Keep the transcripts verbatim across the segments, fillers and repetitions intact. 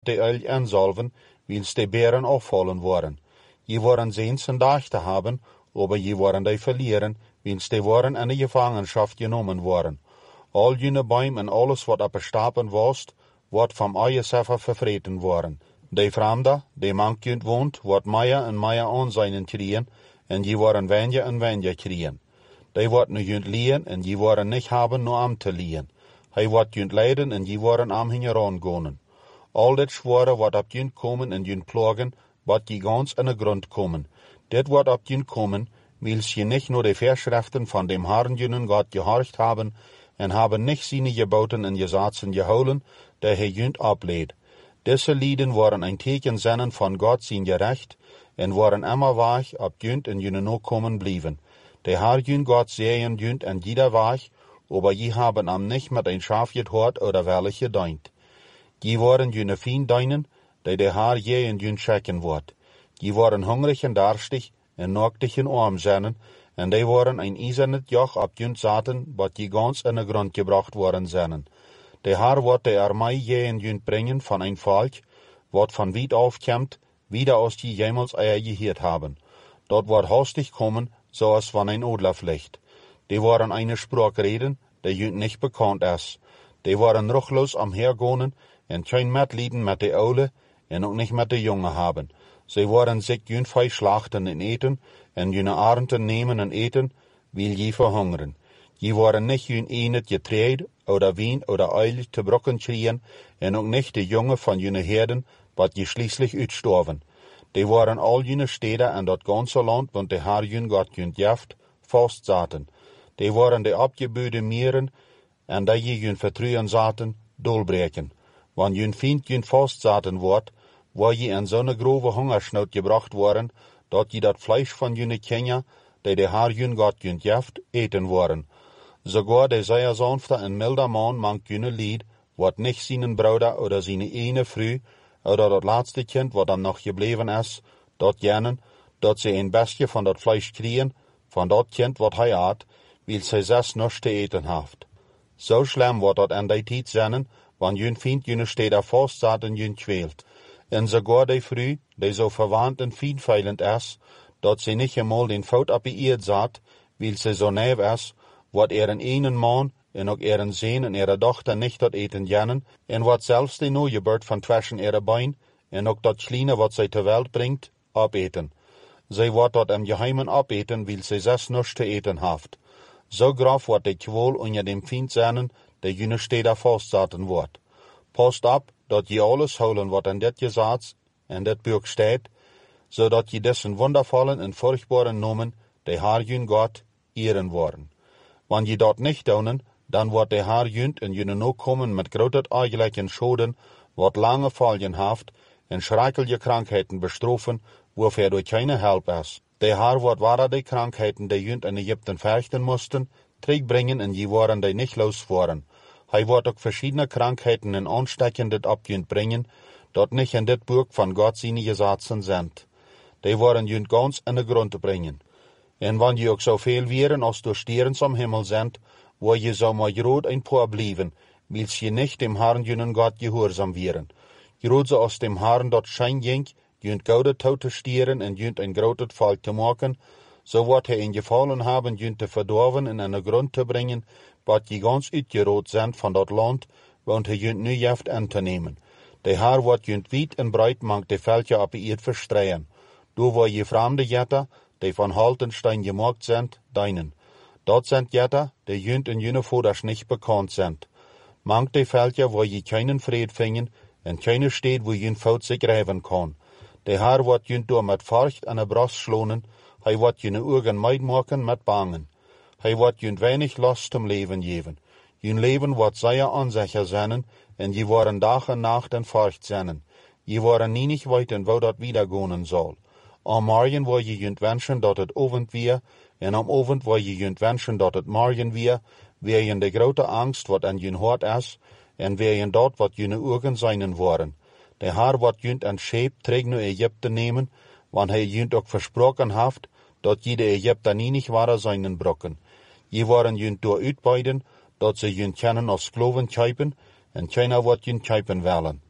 de uil anzalven, wils de beren afvallen waren. Je waren zijn vandaag te hebben, aber je waren die verlieren, wils de waren in de gevangenschap genomen waren. Al jene boom en alles wat op stapen was, wordt van eigen zelf vervreten worden. De vreemde, die mankjunt woont, wordt meer en meer aanzien kregen, en je waren weniger en weniger kregen. Die wordt nu junt leen, en je waren niet hebben nu am te leen. Hij wordt junt leiden, en je waren am hingeraan gaan. Al dit zware wordt op junt komen en junt plagen, wordt je gans in de grond komen. Dit wordt op junt komen, wils je niet nur de verschriften van dem Herrn junen God gehorcht hebben, en hebben niet zijn geboten en gesetzen gehouden, die hij junt opleed. Deze lieden waren een teken zijn van God zijn gerecht, en waren immer weg op junt en junen ook komen blijven. De Herr junt God zeien junt en jeder weg, aber je hebben am nicht met een schaaf gehoord oder wellig gedient. Je waren june fien dienen, die de Herr je en junt schekken wordt. Je waren hungrig en darstig, en naaktig en arm zijn, en die waren een ijzernet joch op junt zaten, wat je gans in de grond gebracht worden zijn. De Herr wordt de armee je en junt brengen van een volk, wat van wiet afkomt, wieder als je jemals eier geheerd hebben. Dat wordt hastig komen, zoals van een oorlogvlicht. Die waren een spraak reden, die junt niet bekend is. Die waren ruchloos omhergaan, en geen medelijden met de oude, en ook niet met de jongen hebben. Zij waren zich junt vijf slachten en eten, en june arenden nemen en eten, wil je verhungeren. Je waren niet junt enet getreed, oder wien, oder uil te brokken kregen, en ook niet de jongen van june herden, wat je schließlich uitstorven. Die waren al june steden en dat ganze land, want de Herr jun God junt jaft, vast zaten. Die waren de opgebuurde mieren, en dat je jun vertrouwen zaten, dolbreken. Want jun vriend jun vast zaten wordt, waar je in zo'n grove hongersnood gebracht worden, dat je dat vlees van june Kenia, die de Herr jun God junt jaft, eten worden. Sogar de zeer sanfte en milde man mank june lied, wat niet zijn broeder oder zijn ene vrouw, oder dat laatste kind wat dan nog gebleven is, dat jenen, dat ze een bestje van dat vlees kriegen, van dat kind wat hij had, wil zij zes nog te eten heeft. Zo slim wordt dat in die tijd zijn, want jun vindt june steden vast zaten jun kweelt. En sogar die vrouw, die zo verwant en fiendveilend is, dat ze niet eenmaal den fout op de eerd zat, wil ze zo neef is, wat er een ene man en ook er een zoon en er dochter niet dat eten jenen, en wat zelfs de nooiebeurt van tussen er bein, en ook dat kleine wat zij ter wereld brengt, opeten. Zij wordt dat im geheimen opeten, wil zij zes nog te eten heeft. Zo grof wordt de kwol onder dem vriend zijn, die june steden vastzaten wordt. Past op, dat je alles houden wat in dit gezats en dit boek staat, zodat je dessen wondervollen en furchtbare noemen, de Herr jun God, eren worden. Want je dat niet doen, dan wordt de Herr junt en june ook komen met grote eigenlijke schoden, wat lange volgen heeft, en schrikkelijke krankheden bestrofen, waarvoor er keine help is. De Herr wordt waar de krankheden die junt in Egypten verrichten moesten, terugbrengen en je waren die niet los worden. Hij wordt ook verschillende krankheden en aanstekkenden op junt brengen, dat niet in dit boek van God zijn gesetzen zijn. Die worden junt gans in de grond te brengen. En wanneer je ook zoveel weren als door sterren am Himmel zijn, waar je zo maar groot een paar blijven, wils je niet dem Herrn junen God gehoorzaam weren. Groot zoals dem Herrn dat schijn ging, junt gouden touw te stieren en junt een groot volk te maken, zo wordt hij in gevallen hebben junt te verdorven en in de grond te brengen, wat je gans uitgerood zijn van dat land, want hij junt nu jeft in te nemen. De Herr wordt junt wiet en breid mank de veldje op de eerd verstreien. Door waar je vreemde jetten, die van Haltenstein gemaakt zijn, deinen. Dat zijn jetten, die junt en june voders niet bekend zijn. Mank de veldje waar je keinen vrede vingen, en keine steed waar junt fout zich rijven kan. De Herr wordt junt door met varcht en een bras slonen, hij wordt june ogen meid maken met bangen. Hij wordt junt weinig last om leven geven. Jun leven wordt zeer onzeker zijn, en je worden dag en nacht en varcht zijn. Je worden niet weten waar dat wiedergaan zal. Am morgen wil je junt wensen dat het ovend weer, en am ovend wil je junt wensen dat het morgen weer, weer je de grote angst wat aan jun hart is, en weer je dat wat june ogen zijn worden. De Herr wordt junt een scheep terug naar Egypte nemen, want hij junt ook versproken heeft, dat je de Egypten niet waren zijn brokken. Je waren junt door uitbeiden, dat ze junt kennen als kloven kijpen, en keiner wordt junt kijpen willen.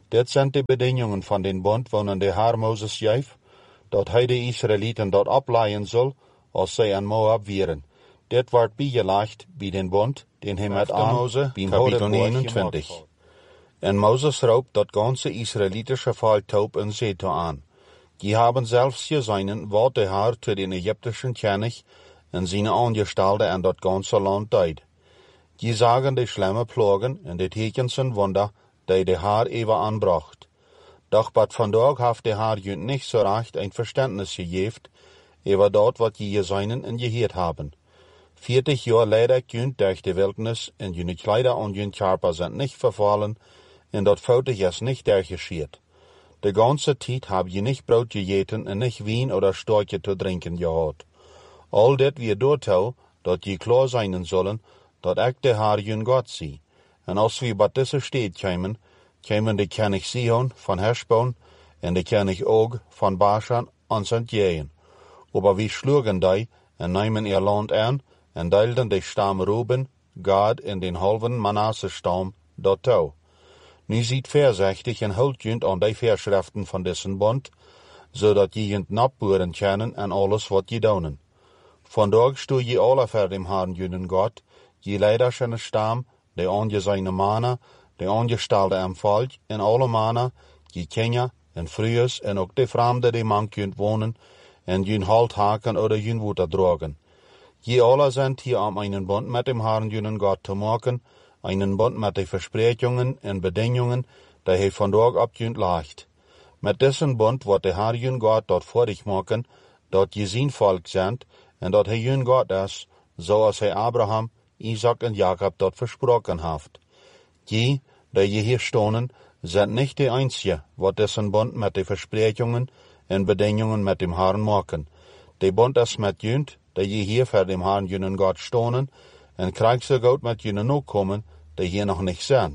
Dit zijn de bedingungen van den Bund, wonen de Heer Moses geeft, dat hij de Israëlieten dort opleiden zal, als zij aan Moab vieren. Dit wordt bijgelegd bij den Bund, den hij met aan, Mose, beim kapitel Hodewoord negenentwintig. gemaakt had. En Moses roept dat ganze israelitische volk op en zegt aan. Die haben zelfs gezien wat de Heer zu den Ägyptischen König en zijn Angestellten en dat ganze Land deed. Die sagen de schlimme Plagen en de tekens en Wunder, die de Heer even aanbracht. Doch bat vandaag heeft de Heer junt nicht so recht ein Verständnis gegeven, über dat wat je gezien en gehoord haben. Vierzig jaar leider junt durch de Wildnis en jene Kleider und jun Körper sind nicht verfallen, en dat foutig is nicht durchgeschiert. De ganze Zeit hab je nicht Brot gegeten en nicht Wein oder Storche zu trinken gehad. All dit wir dortau, dat je klar sein sollen, dat ik de Herr jun Gott zie. En als wir bat diese Stadt kämen, kämen de König Sihon von Heshbon en de König Og von Baschan ons entgegen. Aber wir schlugen die en nahmen ihr Land an en deilten de Stamm Ruben, Gad en den halben Manasse-Stamm dortau. Nu ziet voorzichtig en houdt junt aan die Verschriften van dessen Bund, zodat je junt napboeren kennen en alles wat je doen. Vandaag stoe je alle voor dem Herrn junen Gott, je leider zijn Stamm, de angezijne mannen, de angestelde am Volk en alle mannen, je Kinder en vrouwen en ook de vreemden die man kunt wonen en jun halt haken oder jun woeder dragen. Je alle zijn hier om einen Bund met dem Herrn junen Gott te maken, einen Bund mit de Versprechungen en Bedingungen, die hij vandaag op junt legt. Met dessen Bund wordt de Herr jun Gott dort vorig maken, dat je zijn volk zijn, en dat hij jun Gott is, zoals hij Abraham, Isaac en Jacob dort versprochen heeft. Die, die je hier stonen, zijn nicht de einzige, wat dessen Bund mit de Versprechungen en Bedingungen mit dem Herrn maken. De Bund is met junt, die je hier voor dem Herrn junen Gott stonen, en krijg so goed met jullie nog komen, die hier nog niet zijn.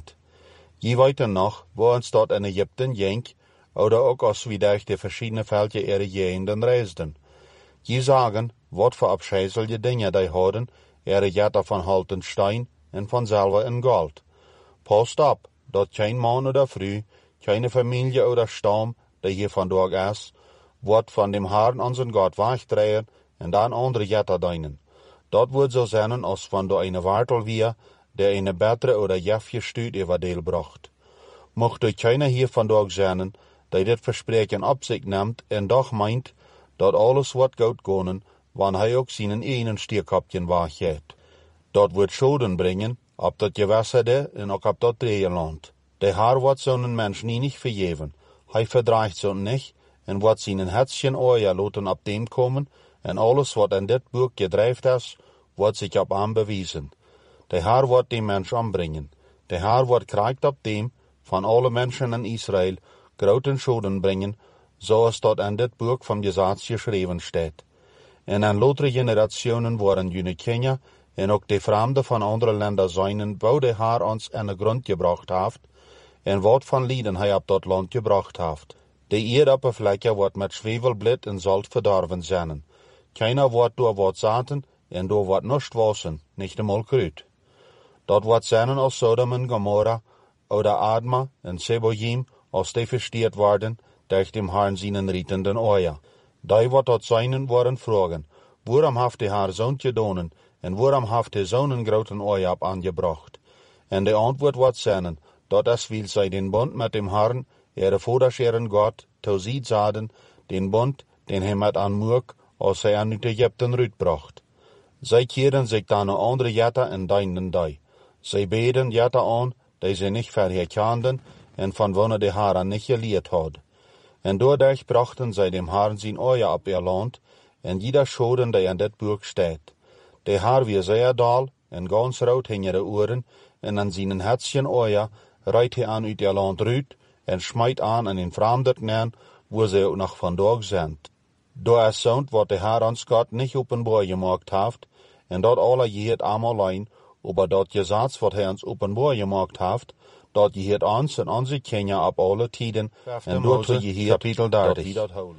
Je weet nog, wo ons dort in Ägypten ging, oder ook als we durch de verschiedene Veldje ihre Gegenden reisden. Je sagen, wat voor abscheißelige Dinge die hadden, ihre Jetter van halten Stein en van Silber en Gold. Passt op, dat geen man oder Frau, keine Familie oder Stamm, die hier vandaag is, wordt van dem Herrn unseren Gott wegdrehen en dan andere Jetter dienen. Dat wordt zo zijn als van de eine Wartel weer, der eine bessere oder jefje stuurt über deel bracht. Mocht er keiner hier vandaag zijn, die dit verspreken op zich neemt en doch meint, dat alles wordt goed gaan, wanneer hij ook zijn enen stierkopje weggeeft. Dat wordt Schoden brengen, op dat gewässerde en ook op dat Dreeland. De Herr wordt zo'n mens nie nicht vergeven. Hij verdreigt zo'n nicht, en wordt zijn hetzchen oor laten op dem komen, en alles wat in dit boek gedreifd is, wordt zich op hem bewijzen. De Herr wordt die mens ombrengen. De Herr wordt krijgt op dem, van alle mensen in Israël, grote Schoden brengen, zoals dat in dit boek van Gesetz geschreven staat. En in latere generationen worden jene Kinder en ook de Fremden van andere Länder zijn, wo de Herr ons in de grond gebracht heeft, en wat van lieden hij op dat land gebracht heeft. De Erdoppervlakte wordt met Schwefelblit en Salz verdorven zijn. Keiner wordt door wat zaten, en door wordt nichts wassen, nicht einmal Krüt. Dat wordt zijn als Sodom en Gomorra, oder Adma en Seboim, als die versteerd worden, durch dem Herrn seinen rietenden Oja. Die wordt dat zijn worden vragen, waarom heeft de Herr zo'n gedonen, en waarom heeft de zo'n groten Oja op aangebracht? En de antwoord wordt zijn, dat is wil zij den Bund met dem Herrn, ihre Voders ihren Gott, tauziet zaden, den Bund, den hij met aanmoek, als hij aan uit Egypten uitbracht. Zij keren zich dan naar andere jetten en dienen die. Zij beden jetten aan, die ze niet verherkenden en van wanneer de Herr niet geleerd had. En doordat brachten zij dem Herrn zijn oor op ihr land, en jeder schoden die in dit boek staat. De Herr wie zeer dal, en ganz rood hing ihre oren, en aan zijn hetzchen oor rijdt hij aan uit ihr land uit, en smijt aan in den vreemden neer, wo ze ook nog vandaag zijn. Door is zo'n wat de Herr ons Gott niet openbaar gemaakt heeft, en dat alle je het allemaal alleen, aber dat Gesetz wat hij ons openbaar gemaakt heeft, dat je het ons en onze kinderen op alle tijden, en dat je hier kapitel dertig.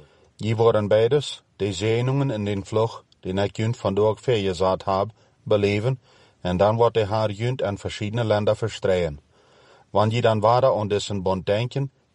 Je worden beides, de zenuwen in den vlug, den ik junt vandaag vergezet heb, beleven, en dan wordt de Herr junt in verschiedene Länder verstreien. Wanneer je dan verder aan dessen Bund denken,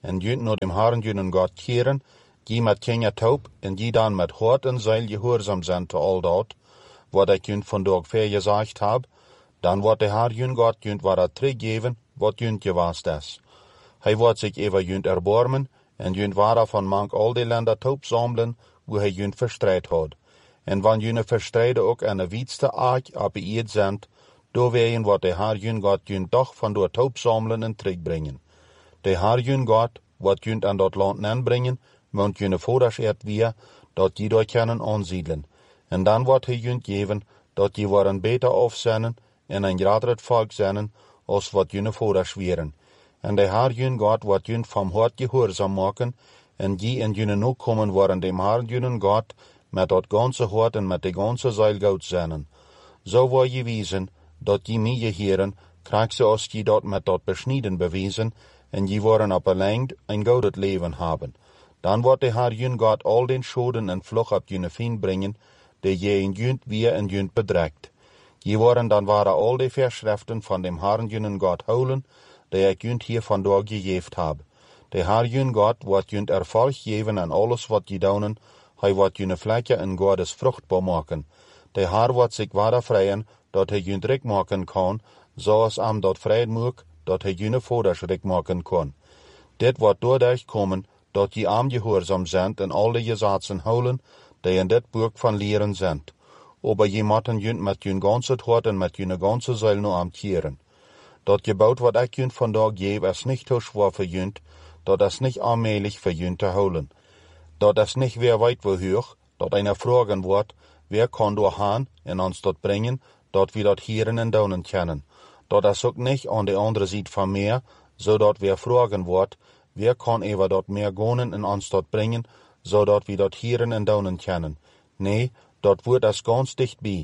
en junt naar dem Herren jullen God keren, die met kenja taub, en die dan met hart en ziel gehoorzaam zijn te al dat, wat ik junt vandaag ver gezegd heb, dan wordt de Heer jun God junt wat teruggeven, wat junt gewaast is. Hij wordt zich over junt erbarmen, en junt waar van mank al die landen taub zamelen, wo hij junt verstrijd had. En wanneer jullie verstrijden ook aan de wietste aak op de eerd zijn, door wegen wat de Heer jun God junt toch van door taub zamelen en terugbrengen. De Heer jun God, wat junt aan dat land aanbrengen, moet jullie voordat het weer, dat je daar kunnen aanziedelen. En dan wordt hij junt geven, dat je worden beter afzenden, en een groter volk zijn, als wat jullie voordat weren. En de Heer jun God wordt junt van hart gehoorzaam maken, en die en jullie nu komen worden dem Heer jun God, met dat ganse hart en met de ganse ziel goed zijn. Zo word je wezen, dat je mij je heren, krijgt ze als je dat met dat besneden bewezen, en je worden op een lengte een goed leven hebben. Dan wordt de Heer jun God al den schoden en vlug op jullie vriend brengen, die je in junt weer en junt bedreigt. Je worden dan waren al de verschriften van dem Heer jun God houden, die ik junt hier vandaag gegeven heb. De Heer jun God wordt junt erfolg geven aan alles wat je doen, hij wordt jullie vlekje en Godes vruchtbaar maken. De Heer wordt zich waarder vrijen, dat hij junt rijk maken kan, zoals hem dat vrij moet, dat hij jullie voorders rijk maken kan. Dit wordt doordat komen, dat je am gehoorzaam zijn en al de gezaten houden, die in dit boek van leren zijn. Aber je moeten junt met jullie ganse hart en met jullie ganse ziel nu am keren. Dat gebouw wat ik junt vandaag geef is niet te zwaar voor junt, dat is niet aanmählich voor junt te houden. Dat is niet weer weit hoog, dat einer vragen wordt, wer kan doorgaan en ons dat brengen, dat we dat heren en donen kennen. Dat is ook niet aan de andere zijde van meer, zodat we vragen wordt, wer kan even dat meer gonen en ons dat brengen, zodat we dat heren en donen kennen. Nee, dat wordt is ganz dichtbij.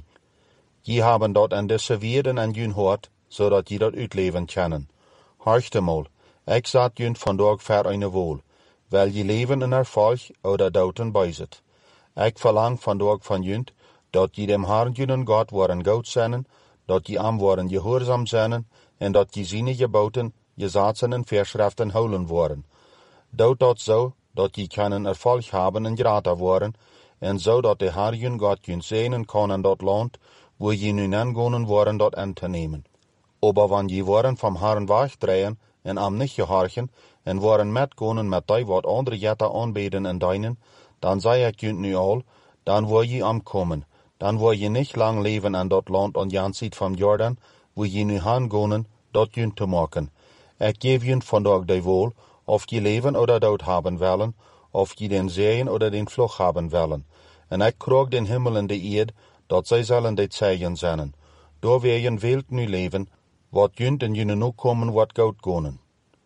Je hebben dat aan deze wereld en jun hoort, zodat je dat uitleven kennen. Horchte mal, ik zat junt vandaag ver een wool. Wil je leven in erfolg oder douten bijzet. Ik verlang vandaag van junt, dat je dem Herrn jullen God worden goed zijn, dat je am worden gehoorzaam zijn, en dat je zijn geboten, gezaten en verschriften houden worden. Doet dat zo, dat je kunnen erfolg hebben en groter worden, en zo dat de Heer jun God junt zegenen kan in dat land, wo je nu aangonen worden dat aan te nemen. Aber wanneer je worden van Herrn wegdraaien, en am niet gehorchen, en worden metgonen met die wat andere jetten aanbeden en dienen, dan zei ik junt nu al, dan word je omkomen. Dan word je niet lang leven in dat land aan jan zijde van Jordan, wo je nu aangonen, dat junt te maken. Ik geef junt vandaag de wool, of je leven oder dood hebben willen, of je den zegen oder den vlug hebben willen. En ik kroeg den hemel en de eerd, dat zij zullen dit zegen zijn. Door weer je wilt nu leven, wat junt en jullie nu komen wat goed gonen.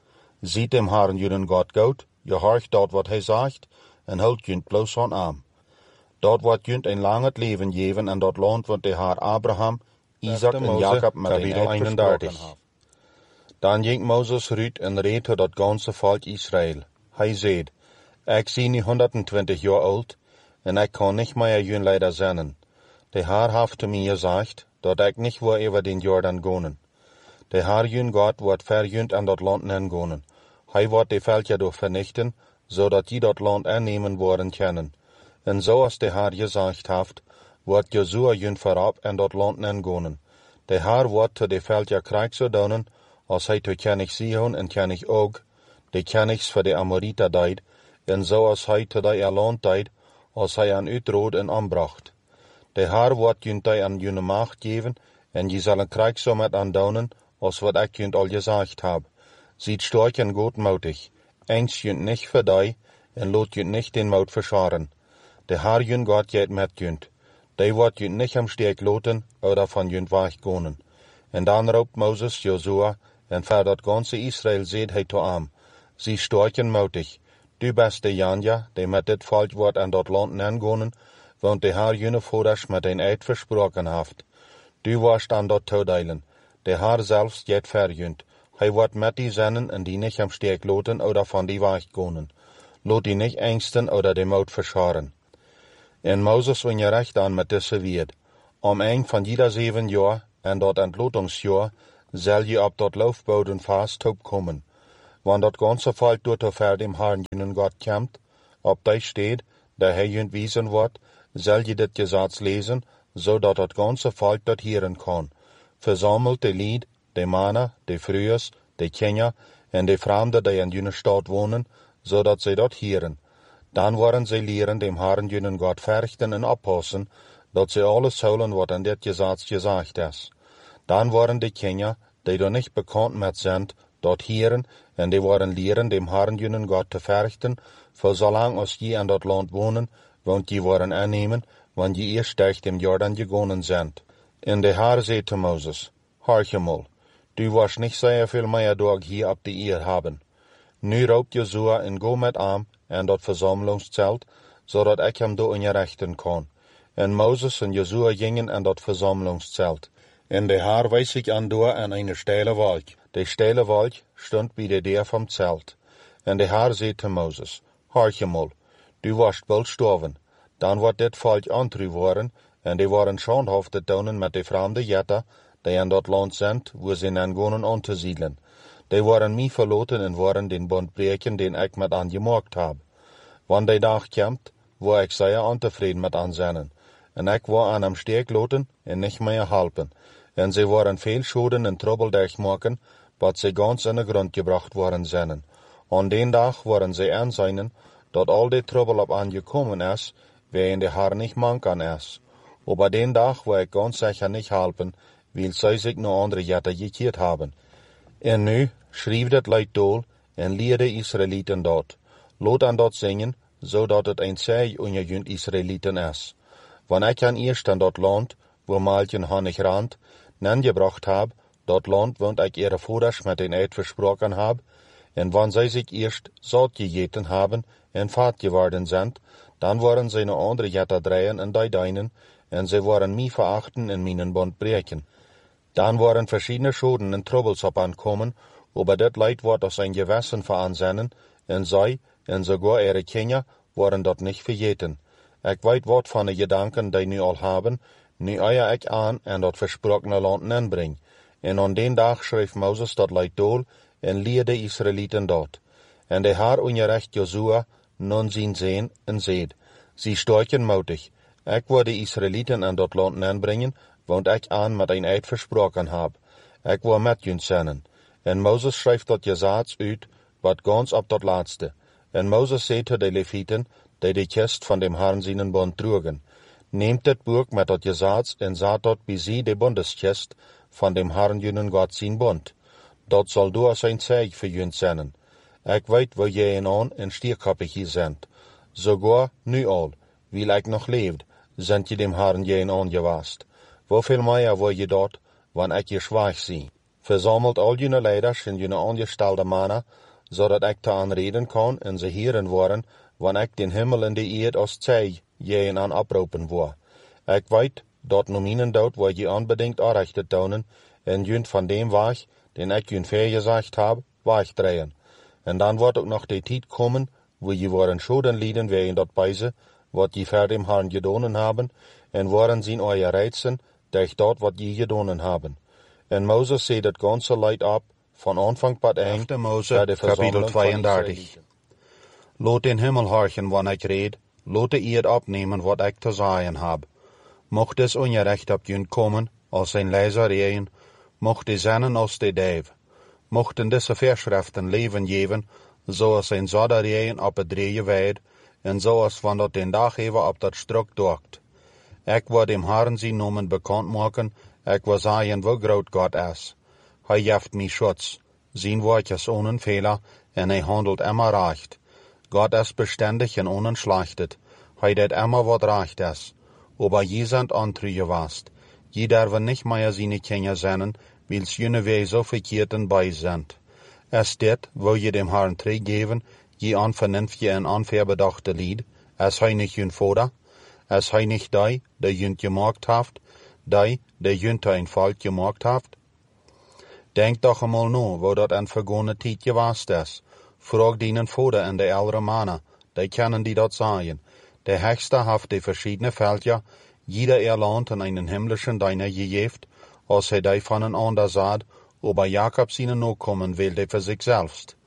Ziet dem Herrn jullie God goed, je horcht dat wat hij zegt, en houdt junt bloos aan aan. Dat wordt junt een lang het leven geven en dat land wat de Heer Abraham, Isaac en Jacob met een eed versproken. Dan ging Mozes uit en reed tot dat ganse volk Israël. Hij zei, ik zie nu honderdtwintig jaar oud, en ik kan niet meer jullie leider zijn. De Heer heeft te mij gezegd, dat ik niet wil over den Jordan gonen. De Heer jun God wordt ver junt aan dat land aangonen. Hij wordt de veldje door vernichten, zodat die dat land aannemen worden kunnen. En zoals de Heer gezegd heeft, wordt Jozua junt voorop aan dat land aangonen. De Heer wordt te de veldje krijg zo doen, als hij te Kenig Sihon en Kenig Og, de Kenigs voor de Amorita deed, en zoals hij te die land deed, als hij aan uitrood en aanbracht. De Heer wordt junt die aan jullie macht geven, en je zal een krijg zo met aandonen, als wat ik junt al gezegd heb. Ziet sterk en goedmoedig, eens junt niet voor die, en laat junt niet den moed verscharen. De Heer jun God gaat met junt. Die wordt junt niet am steek loten, oder van junt weggonen. En dan roept Mozes Jozua, en voor dat ganse Israël zegt hij toe hem, zie sterk en moedig, du bist de Janja, die met dit volk wordt aan dat land aangonen, want de Heer jullie voorders met een eed versproken heeft. Du wordt aan dat toedelen. De Heer zelfs gaat ver junt. Hij wordt met die zennen en die niet am steek loten, oder van die weggonen. Laat die niet engsten oder de moed verscharen. En Mozes ging recht aan met deze weerd. Om een van ieder zeven jaar, en dat ontlotingsjaar, zal je op dat loofboden vast opkomen. Want dat ganze volk door te ver dem Herrn jenen Gott kämmt, op die steed, dat hij junt wiesen wordt, zal je dit gezats lezen, zodat het ganze volk dat hieren kan. Verzamelt de lied, de mannen, de vrouwen, de kinderen en de vreemden die in jene stad wonen, zodat zij dat hieren. Dan worden zij leren dem Herrn jenen Gott verrichten en oppassen, dat zij alles zullen wat in dit gezats gezegd is. Dan worden de kinderen, die er niet bekend met zijn, dat hieren, en die worden leren dem Herrn jenen Gott te verrichten, voor zolang als je in dat land wonen, want je worden aannemen, want je eerst durch dem Jordan gegaan zijt. En de Heer zei te Mozes, Horch eenmaal, du was niet zeer veel meer dag hier op de eer hebben. Nu roept Jozua en go met hem en dat verzamelingszelt, zodat ik hem door rechten kan. En Mozes en Jozua gingen in dat verzamelingszelt. En de Heer wees zich aan door aan een steile wolk. De steile wolk stond bij de deur van het zelt. En de Heer zei te Mozes, Horch eenmaal, du was bald sterven. Dan wordt dit volk antru worden, en die worden schandhaft te doen met de vreemde jetten, die in dat land zijn, waar ze nan gaan aan te zielen. Die worden mij verlaten en worden den bond breken, den ik met aan gemaakt heb. Want die dag komt, waar ik zeer ontevreden met aan zijn. En ik wil aan hem sterk laten en niet meer helpen. En ze worden veel schade en trouble durchmaken, wat ze gans in de grond gebracht worden zijn. Aan den dag worden ze aanzien, dat al die trouble op aan gekomen is, waarin de Heer niet manken is. Op den dag waar ik gans zeker niet helpen, wil zij zich naar andere jetten gekeerd hebben. En nu schreef dit luid doel en leer de Israëlieten dat. Laat aan dat zingen, zodat het een zij onder junt Israëlieten is. Want ik kan eerst aan dat land, waar Malchen Hannig rand, nan gebracht heb, dat land want ik ihre voeders met een eed versproken heb, en wanneer zij zich eerst zat gegeten hebben en vat geworden zijn, dan worden zij naar andere jetten draaien en die deinen, en zij worden mij verachten en mijn bond breken. Dan worden verschillende schoden en troubles op aankomen, over dit leid wordt als een gewessen veraanzennen, en zij, en sogar ihre kinderen, worden dat niet vergeten. Ik weet wat van de gedanken die nu al hebben, nu eier ik aan en dat versprokene land inbreng. En aan den dag schreef Mozes dat leid doel, en leerde de Israëlieten dat. En de Heer onderricht Jozua, nun zien zijn, en zeid, zie sterken moedig. Ik wil de Israëlieten in dat land inbrengen, want ik aan met een eed versproken heb. Ik wil met jullie zijn. En Mozes schreef dat gezats uit, wat gans op dat laatste. En Mozes zei te de Levieten, die de kist van dem Herrn zijn bond droegen, neemt dit boek met dat gezats en zet dat bij zij de bondeskist van dem Herrn jullie God zijn bond. Dat zal door zijn zeig voor jullie zijn. Ik weet waar jij en aan en stierkoppig hier bent. Sogar nu al, wil ik nog leeft, zijn je dem Herrn jij en aan gewaast. Hoeveel meer wil je dat, wanneer ik je zwaag zie? Verzamelt al jullie leiders en jullie aangestelde mannen, zodat ik te aanreden kan en ze hieren worden, wanneer ik den hemel en de eerd als zij jij aan oproepen wil. Ik weet dat nu mijn dood wil je onbedingt aanrecht te tonen, en junt van dem weg, den ik jullie vergezegd heb, wegdraaien. En dan wordt ook nog de tijd komen, waar je worden schoden lijden wegens dat bijze, wat je voor dem Herrn gedaan hebben, en worden zien euer reizen, durch dat wat je gedaan hebben. En Mozes zei dat ganze leid op, van aanvang tot eind, Eerste Mose, kapitel tweeëndertig. Laat den hemel horchen wanneer ik red, laat de eerd opnemen wat ik te zeggen heb. Mocht des onrecht op jullie komen, als zijn lezereien, mocht de zennen als de duif. Mochten deze verschriften leven geven, zoals zijn zodereien op het drieën wijd, en zoals van dat den dag even op dat strok docht. Ik wil dem Herrn zijn noemen bekend maken, ik wil zeggen hoe groot God is. Hij geeft mij schutz, zijn woord is ohne Fehler, en hij handelt immer recht. God is beständig en onentslachtet, hij deed immer wat recht is. Aber je zijn ontru geweest. Je durven niet meer zijn kinderen zijn, wils jullie wij zo verkeerd en bij zijn. Is dit, wil je dem Herrn teruggeven, je onvernunftige en onverbedachte lied? Is hij niet jullie vader? Is hij niet die, die jullie gemaakt heeft? Die, die jullie een volk gemaakt heeft? Denk toch eenmaal na, waar dat een vergane tijd geweest is. Vraag dienen vader en de oudere mannen, die kennen die dat zeggen. De Hechste heeft de verschiedene veldja, jeder erland in einen himmlischen Deiner gegeven, als hij die van een ander zat, aber Jacob zijn nakomen wilde voor zichzelf.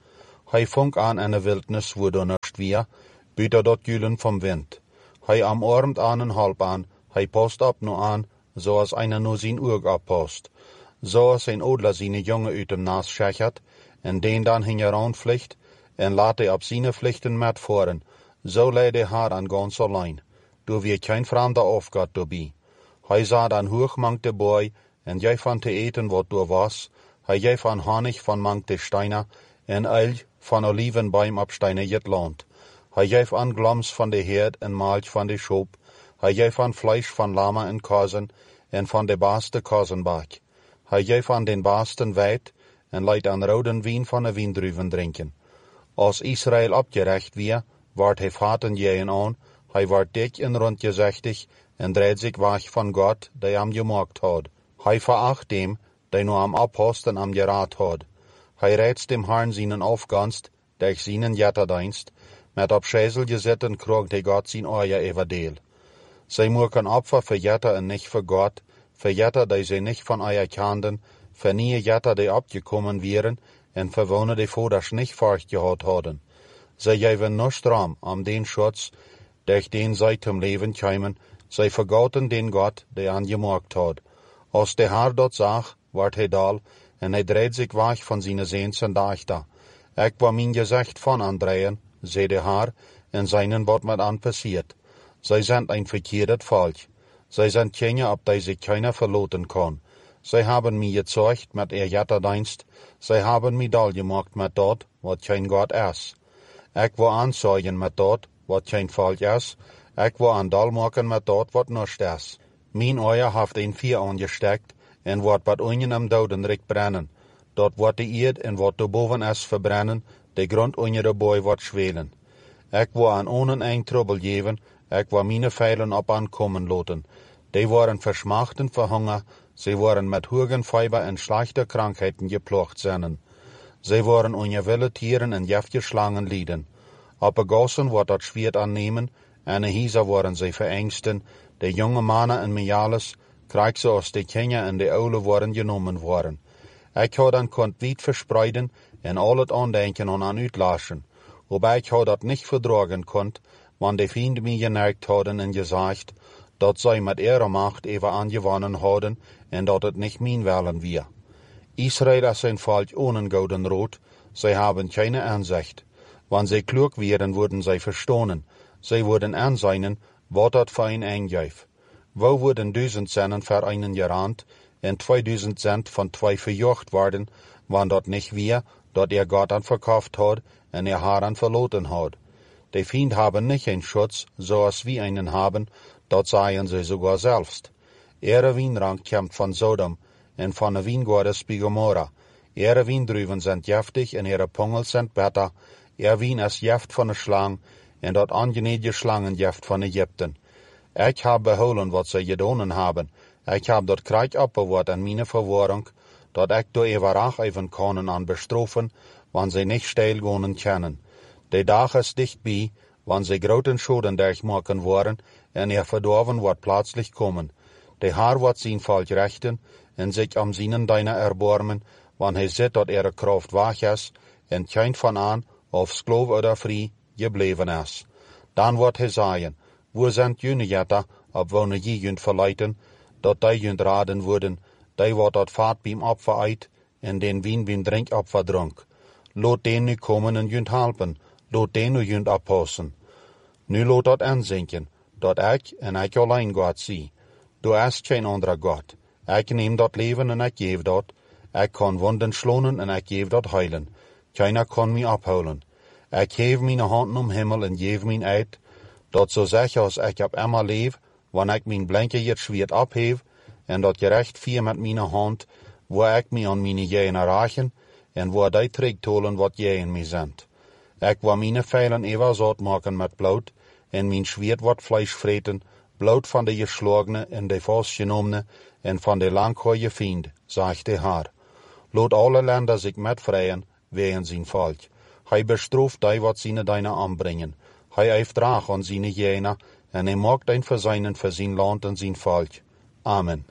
Hij vonk aan in de wildnis wo donnerst weer, buiten dat julen van wind. Hij omarmt aan een hulp aan, hij past op nu aan, zoals einer nu zijn oog oppast. Zoals een odler zijn jongen uit hem naast schechert, en den dan hingeraan vliegt, en laat hij op zijn vlichten met voeren, zo leidt hij haar aan gans alleen. Door wie geen vreemde afgod doorbij. Hij zat aan hoog mank de boy, en jij van te eten wat door was. Hij jij van honig van mank de steiner, en uil van olivenboom op steiner jet land. Hij jij van glams van de herd en melk van de schoop. Hij jij van vlees van lama en kozen, en van de baaste kozenbak. Hij jij van den baasten weit, en leidt aan rode wien van de wiendruiven drinken. Als Israël opgerecht weer, wordt hij vaten jeën aan, hij wordt dik en rondgezichtig, en draait zich weg van God, die hem gemaakt had. Hij veracht hem, die nu hem ophast en hem geraad had. Hij rijdt dem Herrn zijn afgunst, durch zijn jetterdienst, met op schezel gezeten kroegt hij God zijn oor everdeel. Zij moeken opfer voor jetter en niet voor God, voor jetter die zij niet van eier kenden, voor nieuwe jetter die opgekomen wieren, en voor wonen die voders niet voortgehad hadden. Zij geven no stram om den schutz, durch den zij zum leven kwamen, zij vergaten den God die hen gemaakt had. Als de Heer dat zag, wordt hij dal, en hij draait zich weg van zijn zeens en dachter. Ik wou mijn gezicht van aandreien, zei de Heer, en zijnen wat met aan passiert. Zij zijn een verkeerd volk. Zij zijn kinderen op die zich keiner verloten kan. Zij hebben mij gezorgd met eer jetterdienst. Zij hebben mij dal gemaakt met dat, wat geen God is. Ik wil aanzorgen met dat, wat geen volk is. Ik wil aan dal maken met dat, wat nust is. Mijn oor heeft een vier aangestekt, en wordt wat onjen am dodenrik brennen. Dat wordt de eerd en wat erboven is verbrennen, de grond onder de boy wordt zwelen. Ik wil aan onen een trouble geven, ik wil mijn veilen op aankomen laten. Die worden versmachten voor honger, ze worden met hoge fiber en slechte krankheden geploegd zijn. Ze worden onder wilde tieren en jeftige slangen lieden. Op de gassen wordt dat zwaard aannemen, en de hiezer worden ze verengsten. De jonge mannen en mejales krijgen ze als de kinderen en de oude worden genomen worden. Ik had dan kont wiet verspreiden en al het aandenken aan aan uitlachen. Wobei ik had dat niet verdragen kont, want de vrienden mij geneigd hadden en gezegd, dat zij met ihre macht even aangewonnen hadden en dat het niet mijn willen weer. Israël is een volk ohne gouden rood, zij hebben geen aanzicht. Wanneer zij klug werden, worden zij verstonen. Zij worden aanzien wat dat voor een aangeeft. Wo worden duizend zinnen voor einen gerand, en tweeduizend cent van twee verjocht worden, want dat niet weer, dat er God aan verkauft had, en er haar aan verloten had. De vriend hebben niet een schutz, zoals wij einen hebben, dat zeiden ze sogar zelfst. Ihre wienrank komt van Sodom, en van de wiengordes bij Gomorra. Ihre wiendruiven zijn giftig, en ihre pongels zijn bitter. Ihr wien is gift van de slang, en dat angenede slangengift van Egypten. Ik heb behouden wat zij gedaan hebben. Ik heb dat krijg opbewaard aan mijn verwarring, dat ik door eeuwig even kan aan bestrofen, wanneer zij niet stilgaan kunnen. De dag is dichtbij, wanneer zij grote schoden durchmaken worden, en ihr verdorven wordt plaatselijk komen. De Heer wordt zijn volk rechten, en zich om zijn deiner erbarmen, wanneer hij ziet dat ihre kracht weg is, en geen van aan, of slaaf oder vrij, gebleven is. Dan wordt hij zeggen, wo zijn jullie jetten, op wanneer je junt verleiden, dat die junt raden worden, die wordt dat vaat beim opfer uit, en den wien beim drink opfer dronk. Laat den nu komen en junt helpen, laat den nu junt oppassen. Nu laat dat aanzinken, dat ik en ik alleen God zie. Er is geen andere God. Ik neem dat leven en ik geef dat. Ik kan wonden slonen en ik geef dat heilen. Keiner kan mij ophouden. Ik geef mijn handen om hemel en geef mijn eid, dat zo zeg als ik op emmer leef, wanneer ik mijn blinke het zwaard opheef, en dat gerecht vier met mijn hand, waar ik mij aan mijn jenen raken, en waar die terugtolen wat jenen mij zendt. Ik wil mijn veilen eeuwig zout maken met bloed, en mijn zwaard wordt vlees vreten, bloed van de geslagene en de vastgenomene, en van de langhoorige vriend, zegt de Heer. Laat alle landen zich met vrijen, wegen zijn volk. Hij bestraft die wat zijn deine aanbrengen. Hij heeft draag aan zijn jenen, en hij maakt een verzeinen voor zijn land en zijn volk. Amen.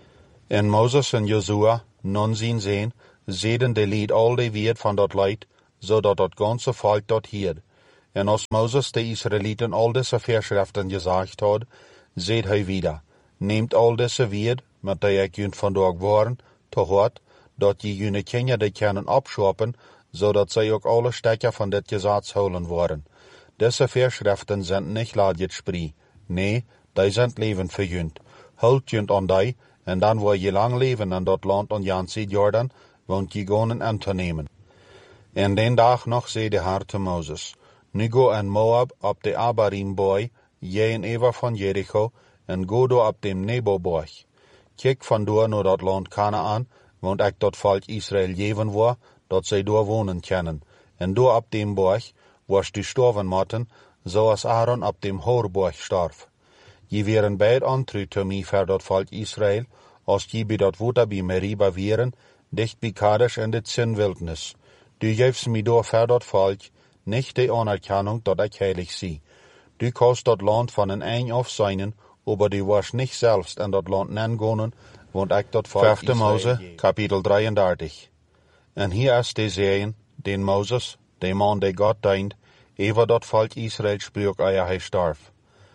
En Mozes en Josua, non zijn zijn, zeiden de lied al de weer van dat leid, zodat dat ganze volk dat hield. En als Mozes de Israëlieten al deze verschriften gezegd had, zei hij wieder, neemt al deze weer, met die ik jullie vandaag waren, te hoort, dat je jullie kinderen kunnen opschoppen, zodat zij ook alle stekken van dit gezag houden worden. Deze verschriften zijn niet laat spree, nee, die zijn leven voor jullie. Houd jullie aan die, en dan wil je lang leven in dat land aan Jan ziet Jordan, want je gaan aan te nemen. En den dag nog zei de Heer te Mozes, nu go en Moab op de Abarim-boy, jij en Eva van Jericho, en go door op dem Nebo-boy. Kijk vandoor naar dat land Kanaan, want ik dat volk Israël geven wil, dat zij door wonen kunnen. En door op dem boy, was du sterven moeten, zoals Aaron op dem Hoorboy starf. Je wären beid antru te mij voor dat volk Israël, als je bij dat water bij Meriba wären, dicht bij Kadesh en dit Zinwildnis. Du geefst mij door voor dat volk, niet de anerkennung dat ik heilig zie. Du kost dat land van een eind af zijn, aber du was niet zelfs in dat land nengonen, want ik dat volk Vijfde Mose, kapitel drieëndertig. En hier is de zeeën, den Moses, de man die God dient, over dat volk Israël sprak eer hij starf.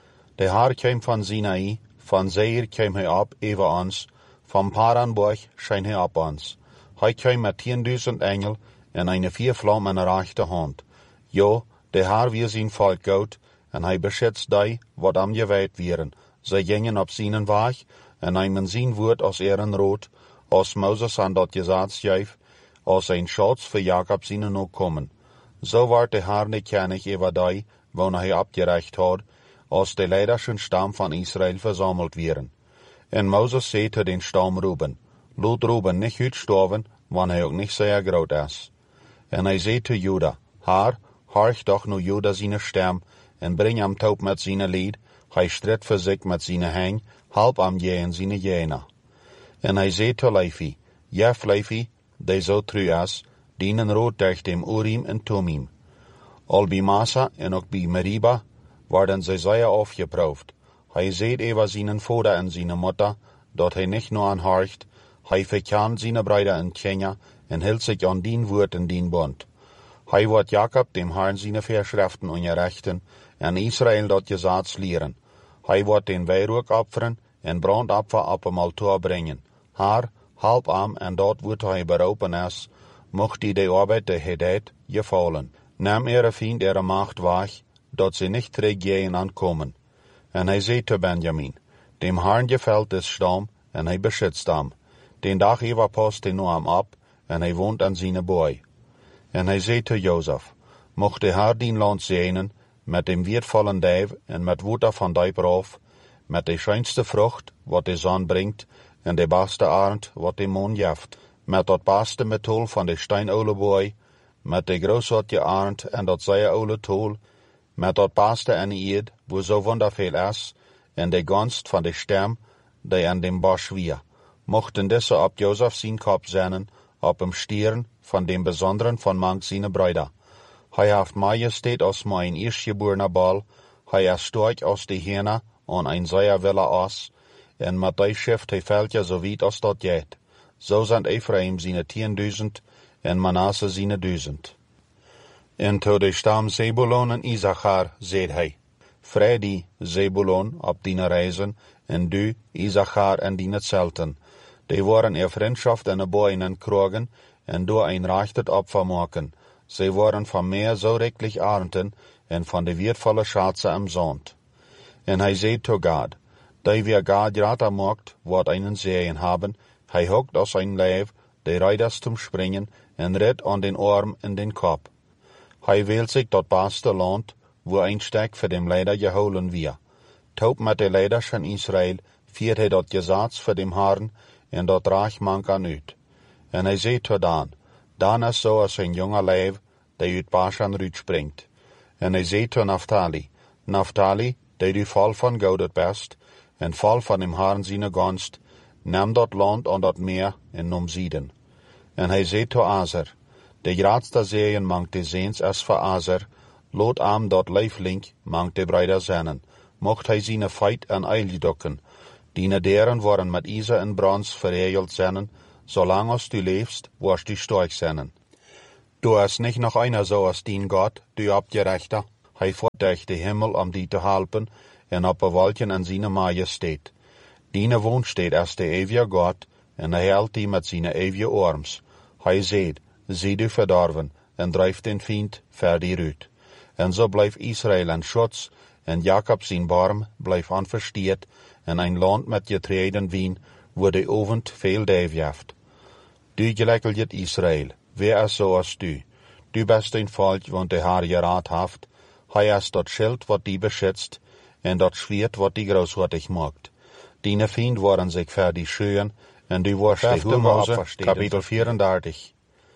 De Heer kwam van Sinai, van Seir kwam hij op over ons, van Paranberg scheen hij op ons. Hij kwam met tienduizend engel en een viervlam in de rechterhand. Ja, de Heer weer zijn volk goed, en hij beschützt die, wat am gewijd wieren. Zij gingen op zijn weg, en nemen zijn woord als eren rood, als Moses aan dat gezag schreef, als een schatz voor Jacob zijn opkomen. Zo werd de Heer niet kennig over die, wanneer hij opgerecht had, als de leiderschen stam van Israël verzameld werden. En Moses zei te den stam Ruben, laat Ruben niet uitsterven, wanneer hij ook niet zeer groot is. En hij zei te Juda, Heer, horch toch nu Juda zijn stem, en breng hem top met zijn lied, hij stridt voor zich met zijn heng, help hem je en zijn jena. En hij zei te Levi, jef Levi, die zo trouw is, dienen rood tegen dem Urim en Tumim. Al bij Massa en ook bij Meriba, worden zij zeer afgeproefd. Hij zei over zijn vader en zijn moeder, dat hij niet nur aanhorcht, hij verkent zijn broeder en Kenia, en hield zich aan dien woord en dien bond. Hij wordt Jacob dem Herrn zijn verschriften onderrichten, en Israël dat gezag leren. Hij wordt den wierook opferen, en brandopfer op hem altaar brengen. Heer, help hem, en dat wordt hij beroepen is, mocht hij de arbeid de hij deed, gevallen. Neem ere vriend ere macht weg, dat ze niet teruggaan aankomen. En hij zei te Benjamin, dem Herrn gefällt des stam, en hij beschützt hem. Den dag even past hij nu hem op, en hij woont aan zijn boy. En hij zei te Jozef, mocht de Heer dien land zegenen, met dem weertvallen dijf en met water van die proef, met de schijnste vrucht, wat de zon brengt, en de beste arend, wat de maan geeft, met dat beste metool van de steinoude boy, met de grootste arend en dat zeer oude tool, met dat beste en eed, wo zo wonderveel is, en de gunst van de stem, die aan dem bos weer, mochten deze op Jozef zijn kop zetten, op hem stieren van dem besonderen van mank zijn bruider. Hij heeft majesteit als mijn eerstgeborene bal, hij is sterk als de hene aan een zeer wille as, en met die schrift hij veldje zo wiet als dat jet. Zo zijn Ephraim zijn tienduizend, en Manasse zijn duizend. En tot de stam Zebulon en Issachar zei hij, vrij die, Zebulon, op die reizen, en du, Issachar, en die zelten. Die waren er vriendschaft en boeien en krogen, en door een rechtet opfer maken. Zij waren van meer zo rijkelijk arenden, en van de weertvolle schatsen am zand. En hij zei to God, die wir God rater mocht, wat einen zeeën hebben, hij hokt als een lijf, de rijders zum springen, en red aan den arm en den kop. Hij wil zich dat beste land, wo een stek voor dem leider geholen weer. Top met de leiders van Israël, viert hij dat gezag voor dem Herrn, en dat reich mank aan uit. En hij zei to Dan, Dan is zoals een jonge lijf, die uit Bashan uitspringt. En hij zei to Naphtali, Naphtali, die du vol van goud best, en vol van dem Herrn zijn gunst, neem dat land aan dat meer en nom zieden. En hij zei to Aser, de grootste zeeën mank de zeens is voor Aser, laat am dat lijflink mank de bruider zennen, mocht hij zijn feit en eil dokken. Die deren worden met ijzer en brons verregeld zennen, zolang als du leefst, was du sterk zennen. Du hast nicht noch einer so als dien Gott, du abgerechter. Hij voert durch de Himmel, om die te helpen, en op bewalken aan zijn majesteit. Diene woonsteed als de eeuwige God, en hij helpt die met zijn eeuwige arms. Hij zegt, zie du verdorven, en drijft den Feind ver die uit. En zo blijft Israël een schutz, en Jacob zijn barm blijft onversteerd, en een land met getreden wien, wo de ovend veel dijf heeft. Du gelijkelt Israël, wer is zo als du? Du bist een volk, want de Haar geraad heeft. Hij is dat schild wat die beschützt, en dat schwert wat die großartig maakt. Dine Feind waren zich ver die schöen, en du warst de Mose, kapitel vierendertig.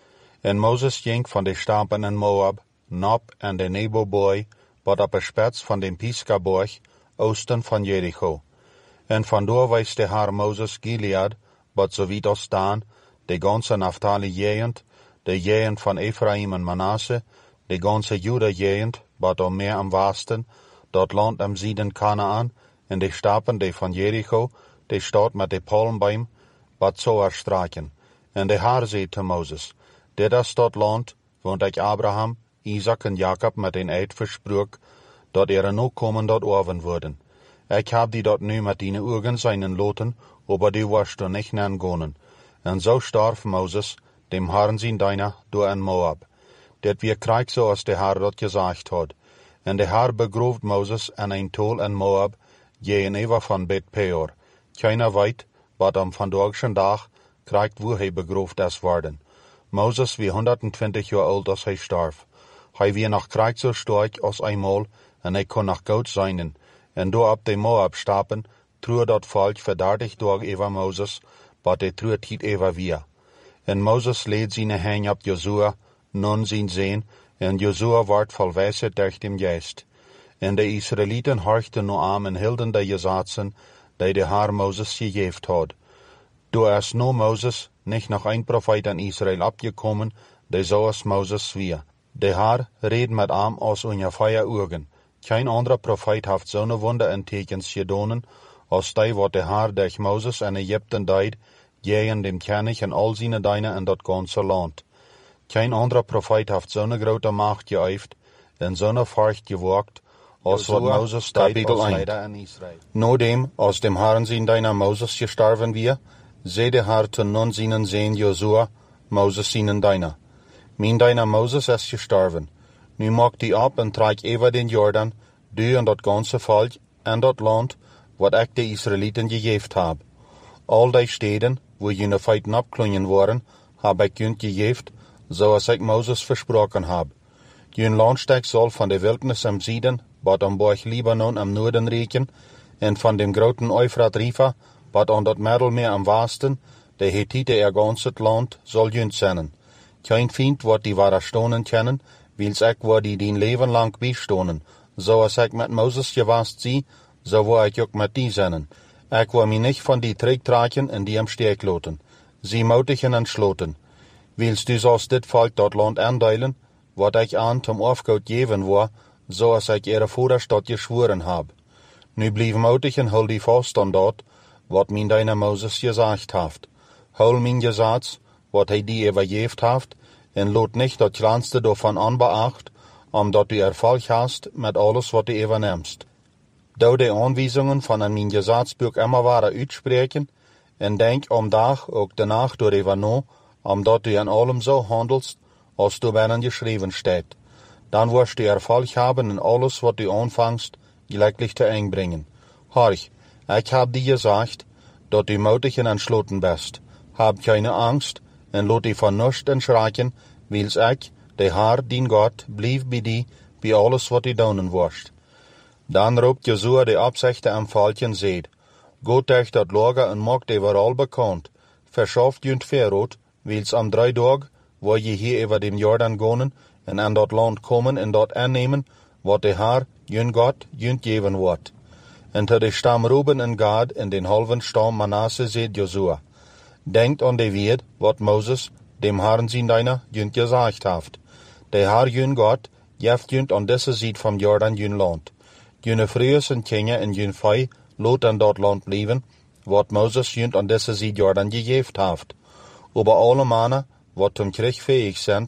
En Moses ging van de stampen in Moab, nap en de Nebo-boy, wat op de spits van de Pisgaborg, oosten van Jericho. En vandoor wijst de Haar Moses Gilead, wat zo weit als staan, de ganze Naphtali-jegend, de jegend van Ephraim en Manasse, de ganze Juda-jegend, wat om meer am westen, dat land am Süden Kanaan, en de stappen de van Jericho, de stad met de palmboom, wat zo erstraken. En de Haar zei te Moses, dit is dat land, want ik Abraham, Isaac en Jacob met een eed versprook, dat er nog komen dat oven worden. Ik heb die dat nu met die ogen zijn loten, aber die warst du nicht nangonen. En zo starf Moses, dem Herrn zijn deiner, door en Moab. Dit weer krijg zoals de Herr dat gezegd had. En de Herr begrooft Moses en een tol in Moab, jenever van Bet Peor. Keiner weet, wat am vandaagschen dag krijgt wo hij begrooft is worden. Moses wie honderdtwintig jaar oud als hij starf. Hij weer nog krijgt zo sterk als eenmaal, en hij kon nog goud zijn. En door op de Moab stappen, truur dat volk verdertig door over Moses, wat de truur tiet over weer. En Moses leed zijn hand op Josua, nun zijn zeen, en Josua wordt vol wijsheid durch dem Geest. En de Israëlieten horchten nu aan en hielden de gezatzen, die de Herr Moses gegeven had. Door is no Moses nicht noch ein Prophet in Israel abgekommen, die so als Moses wie. De Herr reed met am aus ungefähr Augen. Kein anderer Prophet heeft zo'n Wunder en Tekens gedonen, als die wat de Herr durch Moses en Ägypten deed, gegen dem König en al zijn Deine in dat ganze land. Kein anderer Prophet heeft zo'n grote Macht geüft en zo'n Furcht gewagt, als wat Moses deed als Leider in Israel. Nodem, als dem Herrn zijn Deiner Moses gestorven wie, zei de Herr te nun zijn zeen Josua, Moses zijn Deiner. Mijn Deiner Moses is gestorven. Nu maak die op en trek over den Jordan, du en dat ganze volk en dat land, wat ik de Israëlieten gegeven heb. Al die steden, wo jene feiten abklungen waren, heb ik junt gegeven, zoals ik Moses versproken heb. Jun landstek zal van de wildnis am Süden, wat am Berg Libanon am Noorden reiken, en van dem groten Euphrat River, wat aan dat Middelmeer am Westen, de Hethite er ganset land, zal junt zijn. Kein Feind wordt die ware stonen kennen, wils ik waar die dien leven lang bijstonen. Zoals ik met Moses gewast zie, zo wou ik ook met die zijn. Ik wou mij niet van die trek traken en die am steek loten. Sie moutigen en sloten. Wils du zoals dit volk dat land aandeilen, wat ik aan zum Aufgoud geven wou, zoals ik ihre vaders dat geschworen heb. Nu blieb moutigen hol die vast aan dat, wat mijn deiner Moses gezegd heeft. Hol mijn gezats, wat hij die overgeeft heeft, en lot nicht dat kleinste daarvan aanbeacht, omdat du Erfolg hast met alles wat du übernimmst. Da de aanwijzingen van een mijn gezatsbuch immer waren uitspreken, en denk om dag ook danach door überno, omdat du in allem so handelst, als du binnen geschreven steht. Dan wirst du Erfolg haben in alles wat du anfangst, gleichlich te einbringen. Horch, ich hab dir gesagt, dat du mutig en entschlossen bist. Hab keine Angst, en lot die van nichts entschrecken, wils ik, de Herr, dien Gott, blieb bij die, bij alles wat du doen wirst. Dan roept Josua de Absichten am Volken seed. Gott durch dat Lager en maakt overal bekend. Verschafft junt Verrot, wils am drei Tag, wo je hier über dem Jordan gonen, en an dat land komen en dat aannemen, wat de Herr, jun Gott, junt geven wordt. En te de stam Ruben en Gad en den halven stam Manasse seed Josua. Denkt an de Wort, wat Moses, dem Herrn zijn Deiner, junt gesagt heeft. De Herr, jun Gott, jeft junt an deze Seed vom Jordan jun land. June vrees en kinderen en jun vij, lot an dat land blijven, wat Moses junt an deze Seed Jordan gegeven heeft. Aber alle mannen, wat zum Krieg fähig sind,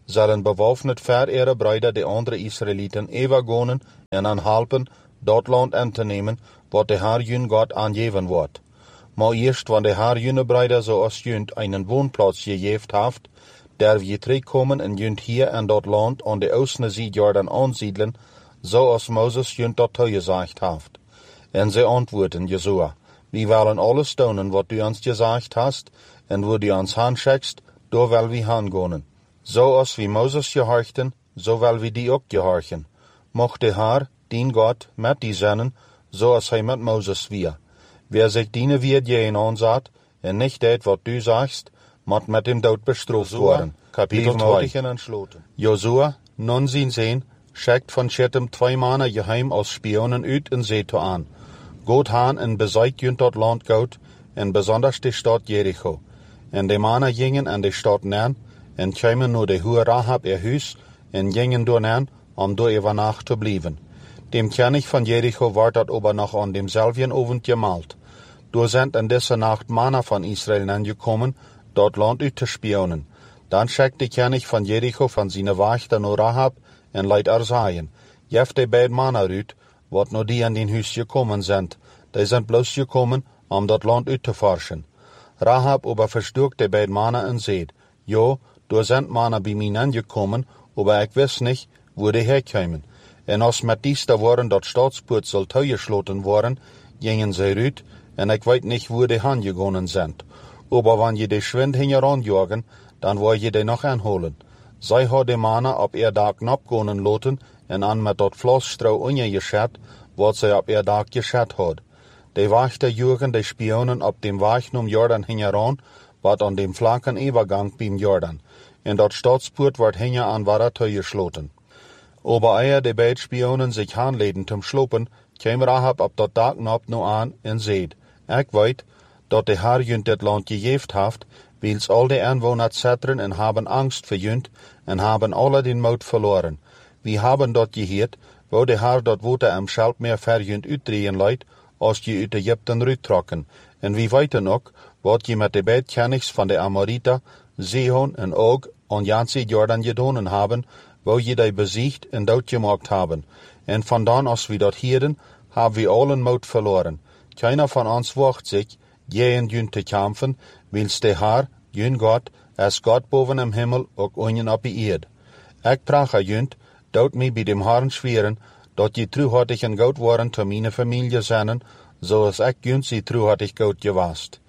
zullen bewaffnet ver ihre Brüder de andere Israeliten overgonen en aanhelpen dat land in te nemen, wat de Herr jun God aangeven wordt. Maar eerst, wanneer de Herr june Brüder zoals junt einen woonplaats gegeven heeft, der wir terugkomen en junt hier in dat land aan de oostende zee Jordan aansiedelen, zoals Moses junt dat toegezegd heeft. En zij antwoorden Josua, wir willen alles doen wat du ons gezegd hast, en wo du ons handschickst, daar wil we hangehen. Zoals wie Moses gehorchten, zo wil we die ook gehorchen. Mocht de Herr, dien God, met die zijn, zoals hij met Moses weer. Wer zich dienen wird je in aanzet, en niet deed wat du sagst, moet met dem dood bestraft worden. Kapitel twee. Josua, nun zijn zeen, schickt van Shittim twee mannen geheim als spionen uit en zee toe aan. Goed haan en bezeit junt dat land goud, en besonders de stad Jericho. En de mannen gingen aan de stad neer, en kwamen naar de hoer Rahab ihr huis, en gingen door neer, om door über Nacht te blijven. Dem König van Jericho werd dat aber nog aan demselben Abend gemalt. Door sind in deze Nacht Männer van Israel angekommen, dat land uit te spionen. Dan schickt de König van Jericho van zijn wachter naar Rahab en leidt er zeggen, jef de beide Männer uit, wat naar die aan den huis gekommen sind. Die sind bloos gekommen, om dat land uit te forschen. Rahab aber verstook de beide Männer en zeid, jo, door sind Männer bij mij angekommen, aber ik wist niet, wo die herkomen. En als met dies da waren dat staatspoort zal toegesloten worden, gingen zij uit, en ik weet niet wo die hangegangen sind. Aber wenn je die schwind hingeranjagen, dan wil je die nog aanholen. Zij had de mannen op ihr dak napgonen loten, en aan met dat vlasstrouw ongeschat, wat zij op ihr dak geschat had. De wachter jugen de spionen op dem weg om Jordan hingeran, wat aan dem flanken overgang beim Jordan. En dat staatspoort wordt hinge aan waar toegesloten. Aber eer de beide spionen zich aanleden zum slopen, kwam Rahab op dat dak nap nu aan en zeid, ik weet, dat de Herr junt dit land gegeven heeft, wils al de aanwoners zitteren en hebben angst voor junt, en hebben alle den moed verloren. We hebben dat gehoord, wo de Herr dat wote am Schelpmeer ver junt uitdrehen leidt, als je uit Egypten uittrokken. En we weten ook, wat je met de beide kenigs van de Amorita, Sihon en Og, aan Jansi Jordan gedaan hebben, wo je die besiegt en doodgemaakt hebben. En vandaan als we dat hielden, hebben we allen moed verloren. Keiner van ons wacht zich, gegen junt te kämpfen, wils de Herr, jun God, als God boven im Himmel ook onjen op die eerd. Ik prache junt, dood mij bij dem Herrn schweren, dat je truhartig en goed waren te mijn familie zijn, zoals ik junt sie truhartig goed gewast.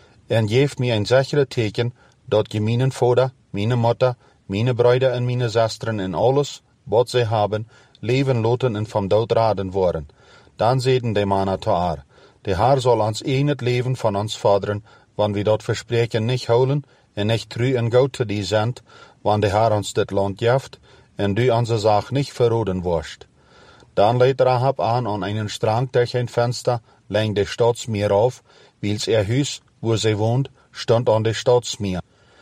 En geeft mij een sichere teken, dat je mijn vader, mijn moeder, mijn Brüder en mijn zusteren en alles, wat zij hebben, leven loten en vom dood raden worden. Dan zeiden de mannen te haar, de Herr zal ons een het leven van ons vaderen, wanneer we dat verspreken niet houden, en niet trouw en goed te die zijn, wanneer de Herr ons dit land geeft, en du onze zaak niet verroden worst. Dan leidt Rahab aan aan einen Strang durch ein Fenster, leng de Staatsmeer auf, wils ihr huis, wo zij woont, stond aan de Staatsmeer.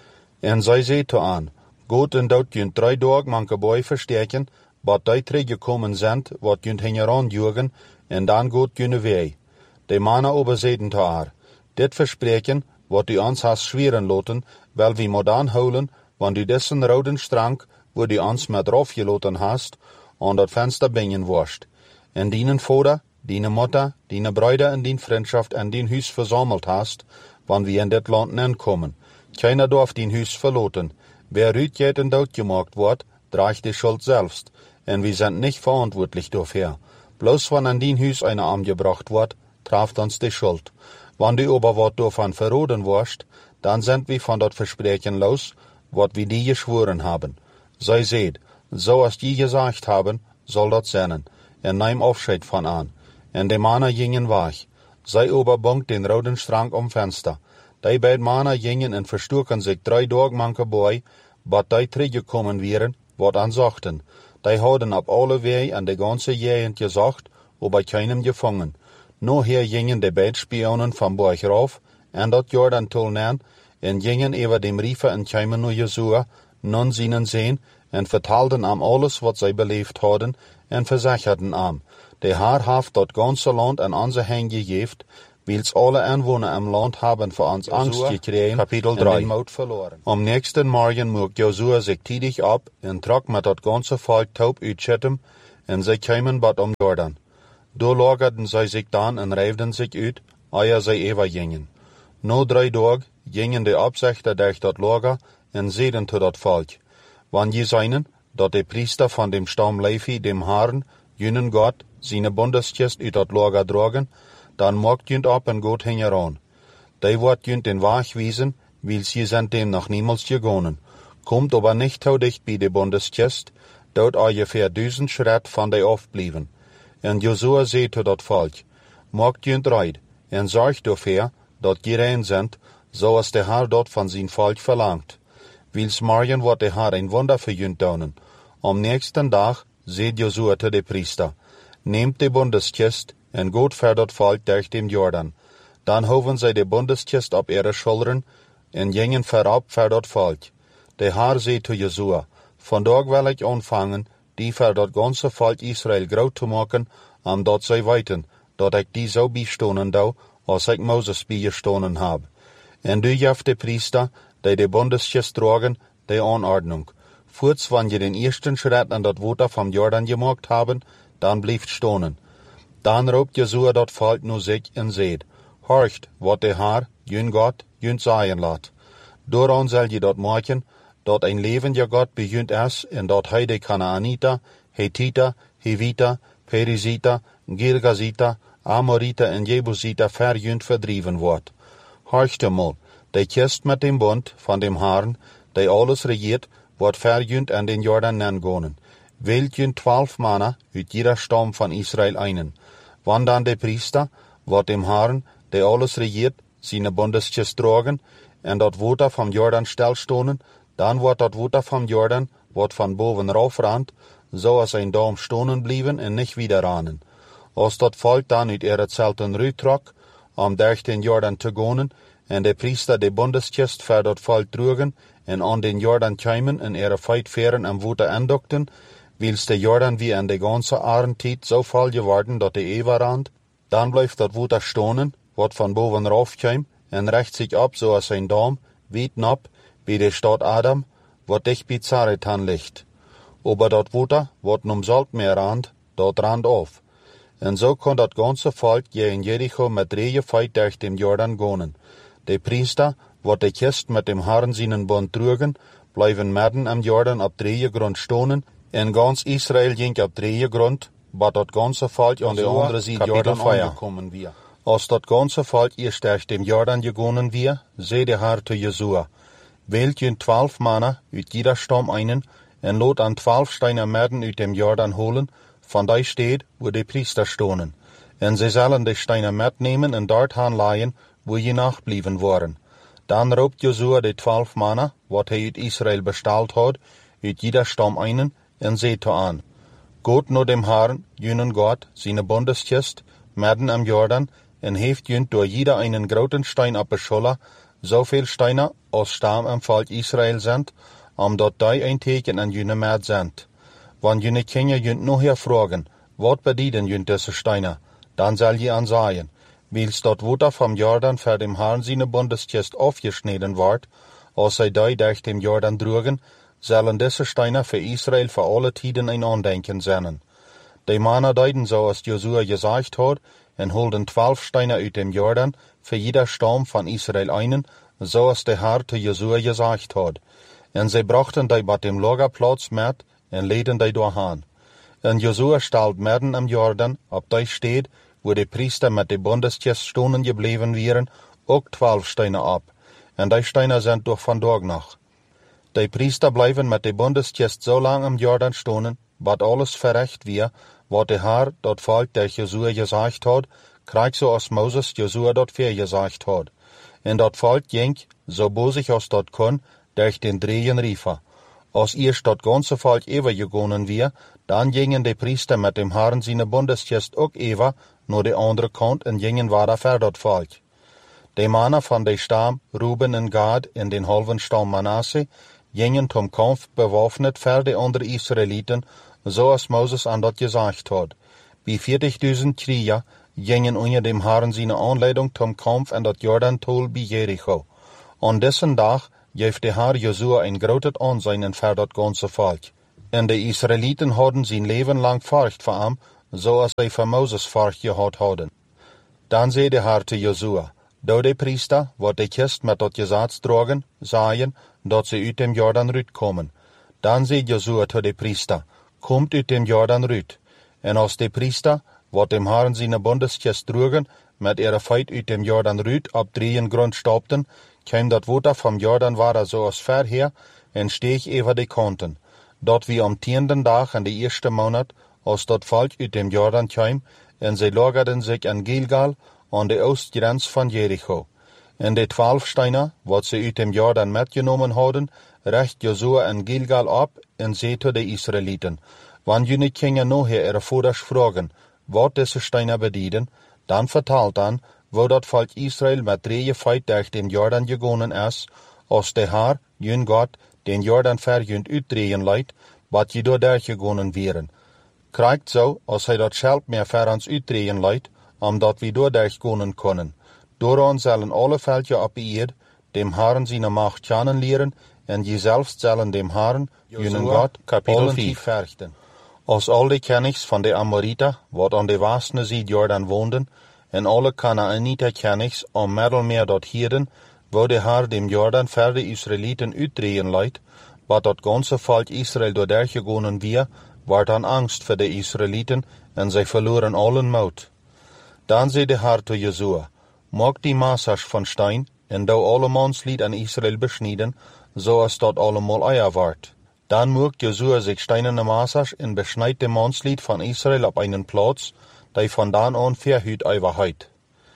En zij zei te aan, goed en dat junt drie dagen manke boy versteken, wat die teruggekommen zijn, wat junt hingeran jugen, en dan goed junne wij. De mannen aber zeiden te haar, dit verspreken, wat u ons has schweren loten, wel wie moet aanhouden, want u dessen roden Strang, wo du ons met raufgeloten hast, aan dat venster bingen worst. En dienen vader, diene moeder, diene Brüder en dien vriendschaft en dien huis verzameld hast, wanneer we in dit land aankomen. Keiner darf dien huis verloten. Wer uitgeht en doodgemaakt wordt, draagt de schuld selbst, en we zijn niet verantwoordelijk dafür. Bloß wann an dien huis eine Arm gebracht wordt, treft ons de schuld. Wanneer du aber wat davon verroden worst, dan sind wir von dat Versprechen los, wat we die geschworen haben. Zij seht, so als die gesagt haben, soll dat sein, en neem Aufscheid von an. En de Männer gingen weg. Zij oberbongt den roten Strang om Fenster. Die beiden Männer gingen en verstoken sich drei Tage manke boy, bat die teruggekommen wären, wat an sagten. Die hadden op alle wei en de ganze Gegend gesagt, aber keinem gefangen. Nachher gingen de beiden Spionen van Borg rauf, en dat Jordan tolnen, en gingen über dem Riefer en kwamen naar Josua, nun zienen sehen, en vertelden am alles, wat zij beleefd hadden, en verzecherden am. De Herr heeft dat ganze land aan onze hand gegeven, Wils alle Einwohner im Land haben vor uns Angst gekriegt Kapitel drei. und den Mut verloren. Am nächsten Morgen mocht Josua sich tidig ab und trok mit dat ganze Volk taub uit Schittim und sie kamen bad um Jordan. Da lagerten sie sich dann und reiften sich uit, eer sie ever gingen. No drei Tag gingen die Absichter durch dat Lager und seiden zu dat Volk. Wann je seinen, dat die Priester von dem Stamm Levi dem Herrn, jünen Gott, seine Bundeskist uit dat Lager dragen, dann mogt jünt ab und Gott hingeran. Die wird jünt den Weg wiesen, weil sie sind dem noch niemals gegangen. Kommt aber nicht so dicht bei der Bundeskist, dort ungefähr tausend Schritt von der aufblieben. Und Josua seht zu dat Volk, mogt jünt reid, und sorgt dafür, dat gerein sind, so als der Herr dort von sein Volk verlangt. Wils morgen wird der Herr ein Wunder für jünt tun. Am nächsten Tag seht Josua zu de Priester, nehmt die Bundeskist und geht für dat Volk durch den Jordan. Dann hoven sie die Bundeskist auf ihre Schultern und gingen vorab für dat Volk. Der Herr seht zu Josua, von dort will ich anfangen, die für dat ganze Volk Israel groß zu machen, am dort sie weiten, dat ich die so bestohnen dau, als ich Moses beigestohnen hab. Und du jaft die Priester, die die Bundeskist tragen, die Anordnung. Kurz, wann je den ersten Schritt an dat Wasser vom Jordan gemacht haben, dann blieft stohnen. Dann roept Josua dat Volk nu sich und seht, horcht, wat der Herr, jün Gott, jün sagen lat. Doran soll je dat machen, dat ein lebendiger Gott bejünt ist, und dat hij de Kanaaniter, Hethiter, Heviter, Perisiter, Girgasiter, Amoriter und Jebusiter verjünt verdrieben wird. Horcht einmal, der Kist mit dem Bund von dem Herrn, der alles regiert, wird verjünt an den Jordan nangonen. Wählt jünt zwölf Männer uit jeder Stamm von Israel einen. Wann dann der Priester, wird dem Herrn, der alles regiert, seine Bundeskist tragen, und dat Wasser vom Jordan stillstohnen, dann wird dat Wasser vom Jordan, wird von boven raufrannt, so als ein Daum stohnen blieben und nicht wieder rannen. Als dat Volk dann uit ihre Zelten rütrok, um durch den Jordan zu gehen, und der Priester die Bundeskist für dat Volk trugen, und an den Jordan kämen und ihre Feitfähren am Wasser andockten, wils der Jordan wie an der ganze Ahrentiet so voll geworden, dat die Ewa rand, dann bleibt dat Wasser stohnen, wat von boven raufkäm, und recht sich ab, so als ein Daum, weit ab, wie der Stadt Adam, wat dicht bei Zaretan liegt. Aber dat Wasser, wat num Saltmeer rand, dort rand auf. Und so kon dat ganze Volk je in Jericho mit drei Feit durch den Jordan gehen. Die Priester, wat die Kist mit dem Herrn seinen Bund trugen, bleiben mitten am Jordan ab drei Grund stohnen, in ganz Israel ging ab drei Grund, bat dat ganze Volk an der andere Seite Jordan angekommen wir. Als dat ganze Volk erst durch dem Jordan gegangen wir, seh der Herr zu Josua, wählt jün zwölf Männer uit jeder Stamm einen, und lot an zwölf Steiner Märden uit dem Jordan holen, von da steht, wo die Priester stohnen. Und sie sollen die Steiner mitnehmen und dort hanleihen, wo je nachblieben waren. Dann roept Josua die zwölf Männer, wat hij uit Israel bestellt hat, uit jeder Stamm einen, und seht an. Gott nur dem Herrn, jünen Gott, seine Bundeskist, mitten am Jordan, und heeft jünt durch jeder einen großen Stein ab der Schulter, so viel Steine, als Stamm am Volk Israel sind, um dort die ein Teken an jüne Mäd sind. Wann jüne Kinder jünt noch herfragen, wat bedienen jünt diese Steine, dann soll je ansagen, wils dort Wasser vom Jordan für dem Herrn seine Bundeskist aufgeschnitten ward, als sie die durch dem Jordan trugen, sollen diese Steine für Israel für alle Tiden ein Andenken sein. Die Männer deuten so, als Josua gesagt hat, und holden zwölf Steine uit dem Jordan, für jeder Stamm von Israel einen, so als der Herr zu Josua gesagt hat. Und sie brachten die bei dem Lagerplatz mit, und leden die dahin. Und Josua stellt mitten am Jordan, ob die steht, wo die Priester mit den Bundeskist stohnen geblieben wären, auch zwölf Steine ab. Und die Steine sind durch von dort nach. Die Priester bleiben mit der Bundeskist so lang am Jordan stohnen, wat alles verrecht wir, wat der Herr dort Volk der Josua gesagt hat, kriegt so als Moses Josua dort vier gesagt hat. Und dort Volk ging, so bosig als dort kon, durch den Drehen Riefer. Als erst dort ganze Volk ever gegangen wir, dann gingen die Priester mit dem Herrn seine Bundeskist auch ever, nur die andere Kant und gingen weiter für dort Volk. Die Männer von der Stamm Ruben und Gad in den halben Stamm Manasse gingen zum Kampf bewaffnet für die anderen Israeliten, so als Moses an dort gesagt hat. Wie vierzigtausend Krieger gingen onder dem Herren seine Anleitung zum Kampf en dat Jordantal bij Jericho. An dessen dag geeft de Heer Josua een groot aanzien voor dat ganze volk. En de Israëlieten hadden zijn leven lang furcht voor hem, zoals zij voor Mozes furcht gehad hadden. Dan zei de Heer te Josua, doe de priester, wat de kist met dat gezats drogen, zaaien, dat ze uit dem Jordan ruut komen. Dan zei Josua te de priester, komt uit dem Jordan ruut. En als de priester, wat dem Herren zijn bondeskist drogen, met ihre feit uit dem Jordan ruut op drieën grond stapten, kwam dat water van Jordan waren zoals verheer en steeg over de kanten. Dat wie am tienden dag in de eerste maand, als dat volk uit dem Jordan kwam, en zij lagerden zich in Gilgal, aan de oostgrens van Jericho. En de twaalf stenen, wat ze uit dem Jordan metgenomen hadden, richt Josua in Gilgal op en zei tot de Israëlieten, wanneer jullie gingen nog ihre vaders vragen, wat deze stenen beduiden, dan vertelt dan, wo dat volk Israël met drieën feit durch den Jordan gegaan is, als de Heer, jun God, den Jordan verjunt uitdrehen leidt, wat je door gegaan wären. Krijgt zo, als hij dat zelf meer voor ons uitdrehen leidt, omdat we door gaan kunnen. Dooraan zullen alle volken op de eerd dem Herren zijn macht kennen leren, en jezelf zullen dem Herren, jun God, kapitel vijf verrichten. Als al de kennigs van de Amoriten, wat aan de westelijke zijde Jordan woonden, en alle Kanaanite kennigs om middelmeer dat hielden, wou de Heer dem Jordan voor de Israëlieten uitdrehen leidt, wat dat ganze volk Israël door gegaan weer, werd dan angst voor de Israëlieten, en zij verloren allen moed. Dan zei de Heer tot Josua, maak die massas van steen, en doe alle manslied aan Israël besnijden, zoals dat allemaal eier wordt. Dan maakt Josua zich steinene massas en besnijdt de manslied van Israël op een plaats, die vandaan aan verhuid overheid.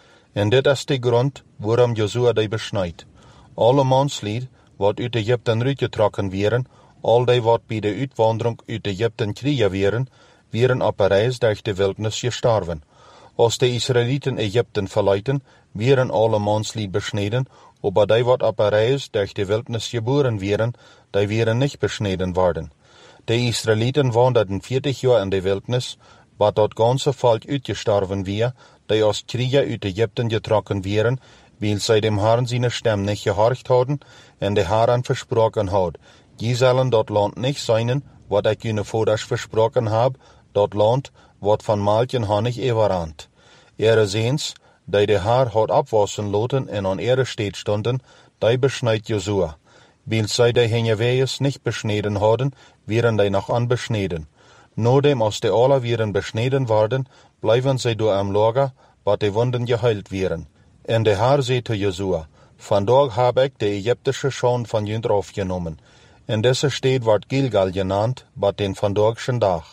En dit is de grond waarom Josua die besnijdt. Alle manslied, wat uit Egypten uitgetrokken werden, al die wat bij de uitwandering uit Egypten kregen werden, werden op een reis door de wildernis gestorven. Als de Israëlieten Egypten verlieten, werden alle manslied besneden, maar die wat op een reis door de wildernis geboren werden, die werden niet besneden worden. De Israëlieten wanderden veertig jaar in de wildernis, wat dat ganze volk uitgestorven weer, die als krieger uit Egypten getrokken werden, weil zij dem Herren zijn stem niet gehorcht hadden, en de Herren versproken had, je zullen dat land niet zijn, wat ik jullie vaders versproken heb, dat land, wat van malken hannig everant. Ere zeens, die de Heer had opwassen laten en aan ere steed stonden, die besnijdt Josua. Weil zij die henge wees niet besneden hadden, werden die nog onbesneden. Nodem als de alle werden besneden worden, blijven zij door hem lager, wat de wonden geheild werden. En de Heer zei te Josua, vandaag heb ik de Egyptische schoon van jullie afgenomen. En deze stad wordt Gilgal genaamd, wat den vandaagschen dag.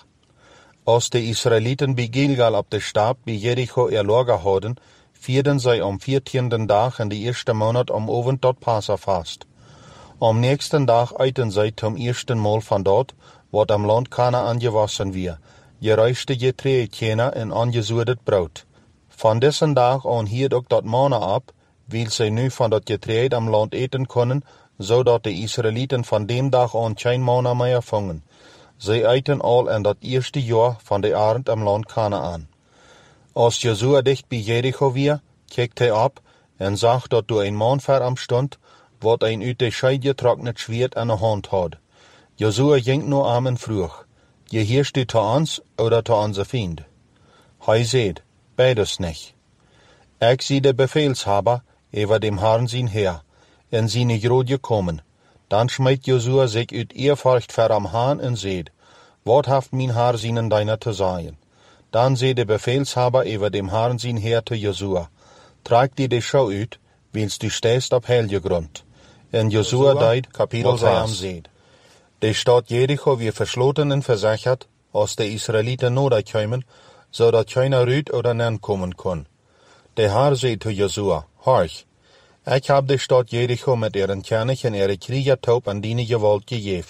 Als de Israëlieten bij Gilgal op de stad bij Jericho er lager hadden, vierden zij om veertiende dag in de eerste maand om oven tot Passafast. Om nächsten dag eiten zij zum eersten maal van dat, wat am land Kanaan gewassen weer, geruischte getreedkena en aangezoederd brood. Van dessen dag aan hield ook dat manna op, wil zij nu van dat getreed am land eten kunnen, zodat de Israëlieten van dem dag aan geen manna meer vangen. Zij eten al in dat eerste jaar van de arend am land Kanaan. Als Josua dicht bij Jericho weer, keek hij op en zag dat door een man voor hem stond, wat een uit de scheid getrokkenen zwaard in de hand had. Josua ging nu aan en vroeg, gehörst du zu uns oder zu onze vriend? Hij zei, beides niet. Ik zie de befeelshaber over dem Herrn zijn Heer, en zijn groot gekomen. Dan smijt Josua zich uit eerfurcht voor hem aan en zei, wat heeft mijn Heer zijn deiner te zeggen? Dan zei de befeelshaber over dem Herrn zijn Heer te Josua, trek die de schau uit, wils du stehst op heilige grond. En Josua deed, kapitel zes. De stad Jericho weer versloten en verzekerd, als de Israëlieten nodig kwamen, zodat keiner uit oder nen komen kon. De Heer zei te Josua, horch, ik heb de stad Jericho met ihren kennig en ihre kriegertaup aan die gewalt gegeven.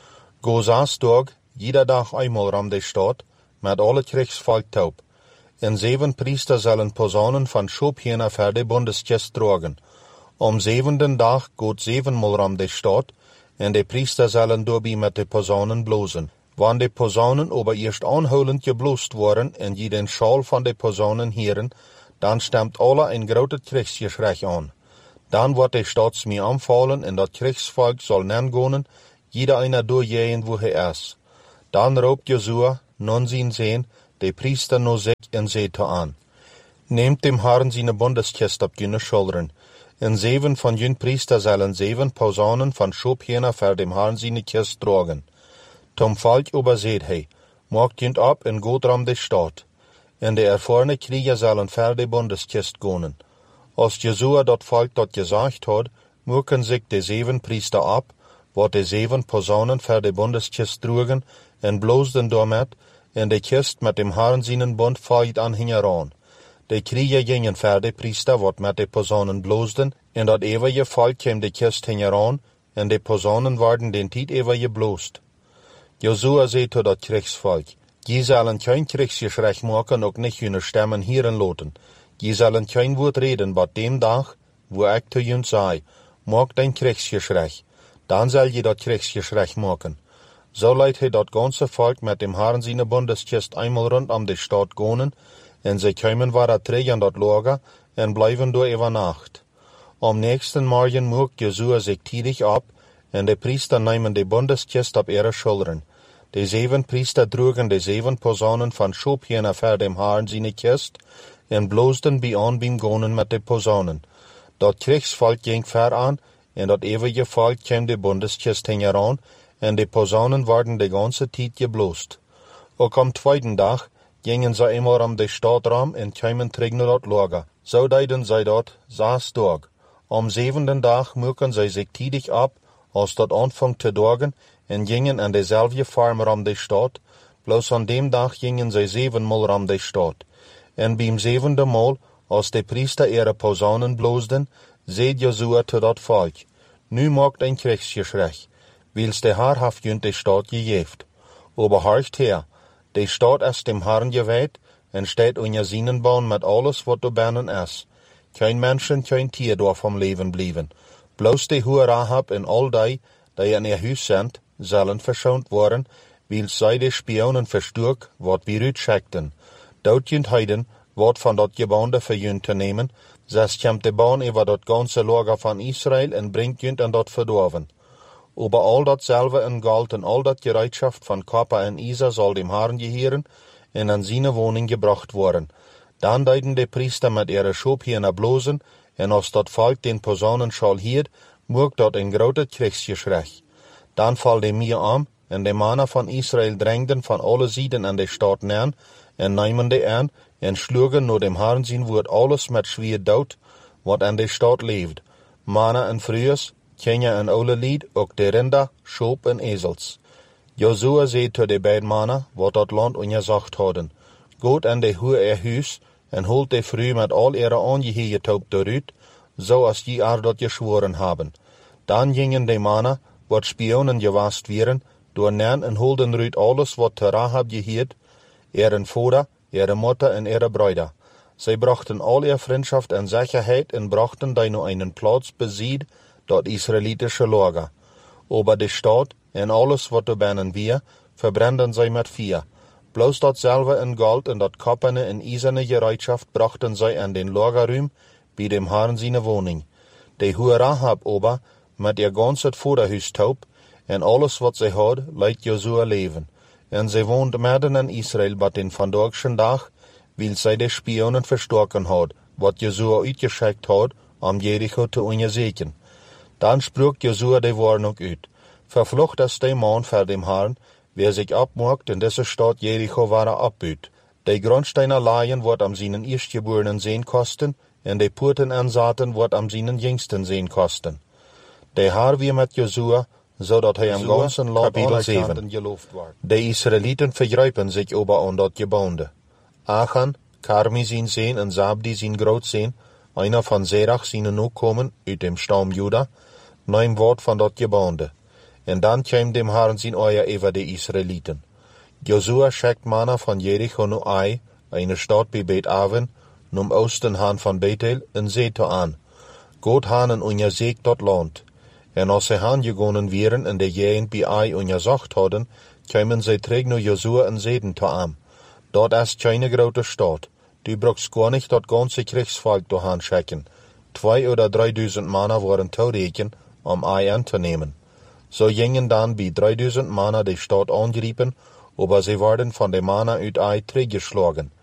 Go zes dag, jeder dag eenmaal ram de stad, met alle kriegsvolk taup. En zeven priester zullen posaunen van Schopjena voor de bondeskist dragen. Om zevenden dag gaat zevenmaal ram de stad, en de priester zullen daarbij met de posaunen blozen. Wann de Posaunen aber erst aanhoudend geblost worden en je den Schal van de Posaunen hieren, dan stemt alle ein groot Kriegsgeschrei aan. Dan wordt de staats mee aanvallen en dat Kriegsvolk zal nengonen, jeder einer doorjeen wo hij is. Dan roept Josua, non zien zijn, de priester no zich en zet aan. Nehmt dem Herrn seine Bundeskist op jene Schultern, en zeven van jün priester zullen zeven Posaunen van Schopjener voor dem Herrn seine Kist dragen. Tom Volk überseht hij, maakt jünt ab en gaat ram de stad. En de erfahrene Krieger zullen voor de Bundeskist gonen. Als Josua dat Volk dat gezegd had, moeken zich de zeven priester ab, wat de zeven Posaunen voor de Bundeskist droegen, en bloosden daarmet, en de kist met dem Herrn seinen Bund volgt aan hingeran. De Krieger gingen voor de priester, wat met de Posaunen bloosden, en dat eeuwige Volk kwam de kist hingeran, en de Posaunen werden den tijd eeuwige bloost. Josua zei tot dat Kriegsvolk, je zullen kein Kriegsgeschrei maken, ook nicht hun stemmen hieren loten. Je zullen kein woord reden, bat dem dag, wo ik te jun zei, maak dein Kriegsgeschrei. Dan zal je dat Kriegsgeschrei maken. So leidt hij dat ganze Volk met dem Herrn seine Bundeskist einmal rund om de stad gonen, en ze komen waar terug aan dat lager, en blijven door over nacht. Am nächsten Morgen moekt Josua zich tidig ab, en de priester nemen de Bundeskist op ihre Schultern. De zeven priester droegen de zeven Posaunen van Schopjener voor dem Herrn seine Kist, en bloosden bij aan beim gonen met de Posaunen. Dat Kriegsvolk ging ver aan, en dat eeuwige Volk kwam de Bundeskist hingeran, en de Posaunen werden de ganze tijd gebloost. Ook am tweeden dag gingen ze eenmaal om de stad ram en kwamen terug naar dat lager. Zo deden zij dat zes dag. Am zevenden dag moeken zij zich tidig ab, als dat aanvangt te dagen, en gingen aan dezelfde farm ram de stad, bloos aan dem dag gingen zij zevenmaal ram de stad. En beim zevende maal, als de priester ihre Posaunen bloosden, zei Josua tot dat volk, nu maakt een Kriegsgeschrei, wils de Herr haft jünt de stad gegeven. Aber horcht her, de stad is dem Herrn geweiht, en steht unter seinen Bauen mit alles, wat du binnen is. Kein Menschen, kein Tier darf vom Leben blieben. Bloos de Hure Rahab en al die, die in ihr Huis sind, zullen verschont worden, wils zij de Spionen versturk, wat wir uitschickten. Dort jünt heiden, wat van dat Gebäude für jünt te nemen, zes komt de Bahn über dat ganze Lager van Israel en bringt jünt an dat verdorven. Aber all datselbe en Gold en al dat Gereitschaft van Kopper en Isa soll dem Herrn gehören en an seine Wohnung gebracht worden. Dan deiden de Priester mit ihre Schopjener blosen, en als dat Volk den Posaunenschall hiert, mocht dat een grote Kriegsgeschrei. Dan val de mir am, en de Männer van Israel drängden van alle Sieden an de Stadt nähen, en nahmen de aan, en schlugen nur dem Herrn sein Wort alles met schwer dood, wat an de Stadt leeft. Männer en vrouwen, kinderen en oude lied, ook de rinder, schoop en ezels. Josua zei tot de beiden Männer, wat dat land ongezacht hadden, gaat an de hoe er huis, en holt de vrouw met al ihre aangehegetaupt eruit, zoals die er dat geschworen haben. Dan gingen de Männer, wat Spionen gewast wären, door nähen en holden eruit alles wat te Rahab geheerd, ihren Vater, ihre Mutter en ihre Brüder. Sie brachten all ihre Freundschaft en Sicherheit en brachten die nur einen Platz besied, dat israelitische Lager. Aber die Stadt en alles wat er binnen wir, verbranden sie mit Feuer. Bloß datselbe in Gold en dat kopperne en eiserne Gereitschaft brachten sie an den Lagerraum, bei dem Herrn seine Wohnung. Die Hure Rahab aber, mit ihr ganzes Vorderhuis taub, en alles wat sie had, leidt Josua leven. En sie wohnt mitten in Israel bei den vandagschen Dag, weil sie die Spionen verstoken had, wat Josua uitgeschickt had, om Jericho te onderzoeken. Dan sprak Josua de Warnung uit. Verflucht ist der Mann vor dem Herrn, wer sich abmacht in dieser Stadt Jericho war er abbüht. Die Grundsteiner Laien wird am seinen Erstgeborenen sehen kosten, en die Purten ansaten wird am seinen Jüngsten sehen kosten. Der Herr wie mit Josua, so dat hij am ganzen Land anerkannt geloofd wordt. De Israeliten vergrijpen zich aber an dat Gebäude. Achan, Karmi zijn Seen en Zabdi zijn Grootzeen, einer van Zerach zijn Nachkommen uit dem Stamm Juda, neem Wort van dat Gebäude. En dan kwam dem Herrn zijn Eier über de Israeliten. Josua schickt Männer van Jericho nu Ai, eine Stadt bei Bet Aven, num Osten han van Bethel, en zete aan. Gott hanen untersegt dat Land. En als sie heimgegangen wären en de Gegend bei Ai untersucht hadden, kamen sie terug naar Josua en zeiden zu ihm, dort ist keine große Stadt, du brauchst gar nicht das ganze Kriegsvolk dahin schicken, zwei oder dreitausend Männer waren zureichen, um Ai anzunehmen. So gingen dann bei dreitausend Männer die Stadt angreifen, aber sie wurden von den Männern uit Ai zurückgeschlagen.